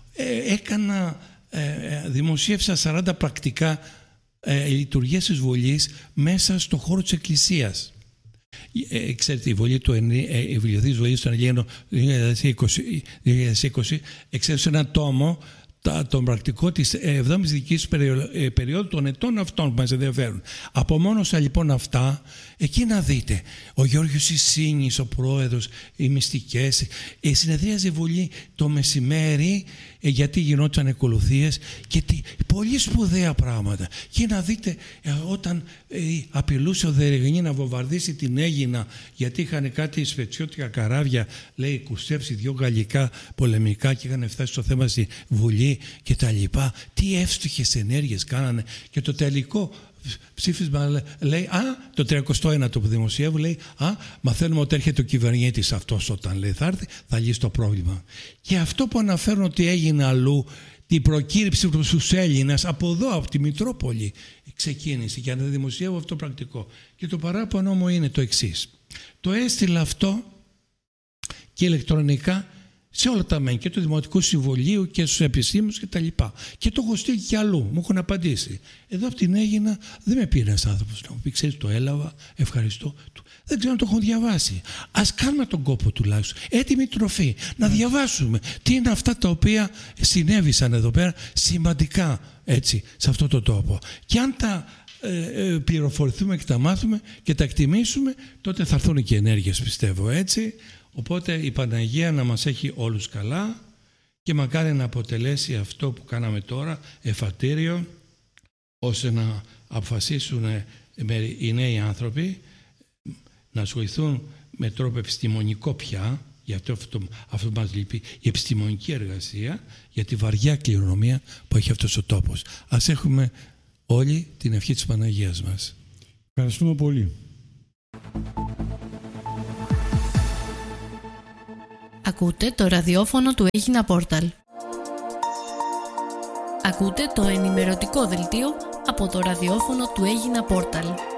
Δημοσίευσα 40 πρακτικά λειτουργίες της Βουλής μέσα στο χώρο της Εκκλησίας. Ξέρετε, η Βουλή του Βιβλιοθήκης Βουλής των Ελλήνων 2020 εξέδωσε ένα τόμο τον πρακτικό της 7ης δικής περίοδου των ετών αυτών που μας ενδιαφέρουν. Απομόνωσα λοιπόν αυτά, εκεί να δείτε. Ο Γιώργος Ισίνης, ο πρόεδρος, οι μυστικές, συνεδρίαζε η Βουλή το μεσημέρι, γιατί γινόταν ακολουθίες και πολύ σπουδαία πράγματα. Και να δείτε όταν απειλούσε ο Δερεγνή να βομβαρδίσει την Αίγινα, γιατί είχαν κάτι σφετσιώτικα καράβια, λέει, κουστέψει 2 γαλλικά πολεμικά και είχαν φτάσει στο θέμα στη Βουλή και τα λοιπά. Τι εύστοχες ενέργειες κάνανε. Και το τελικό ψήφισμα λέει, το 31ο που δημοσιεύουν λέει, μαθαίνουμε ότι έρχεται ο κυβερνήτης αυτός όταν λέει θα έρθει, θα λύσει το πρόβλημα. Και αυτό που αναφέρουν ότι έγινε αλλού, την προκήρυξη στους Έλληνες από εδώ, από τη Μητρόπολη, ξεκίνησε, για να δημοσιεύω αυτό το πρακτικό. Και το παράπονο μου είναι το εξής. Το έστειλα αυτό και ηλεκτρονικά σε όλα τα μεν, και του Δημοτικού Συμβουλίου και στους επιστήμονες και τα λοιπά. Και το έχω στείλει και αλλού, μου έχουν απαντήσει. Εδώ από την Αίγινα δεν με πήρε ένας άνθρωπος να μου πει: ξέρεις, το έλαβα, ευχαριστώ. Δεν ξέρω αν το έχω διαβάσει. Ας κάνουμε τον κόπο τουλάχιστον. Έτοιμη τροφή. Να διαβάσουμε τι είναι αυτά τα οποία συνέβησαν εδώ πέρα σημαντικά, έτσι, σε αυτό το τόπο. Και αν τα πληροφορηθούμε και τα μάθουμε και τα εκτιμήσουμε, τότε θα έρθουν και ενέργειες, πιστεύω, έτσι. Οπότε η Παναγία να μας έχει όλους καλά και μακάρι να αποτελέσει αυτό που κάναμε τώρα εφατήριο, ώστε να αποφασίσουν οι νέοι άνθρωποι να ασχοληθούν με τρόπο επιστημονικό πια, γιατί αυτό μας λείπει, η επιστημονική εργασία, για τη βαριά κληρονομία που έχει αυτός ο τόπος. Ας έχουμε όλοι την ευχή της Παναγίας μας. Ευχαριστούμε πολύ. Ακούτε το ραδιόφωνο του Αίγινα Πόρταλ. Ακούτε το ενημερωτικό δελτίο από το ραδιόφωνο του Αίγινα Πόρταλ.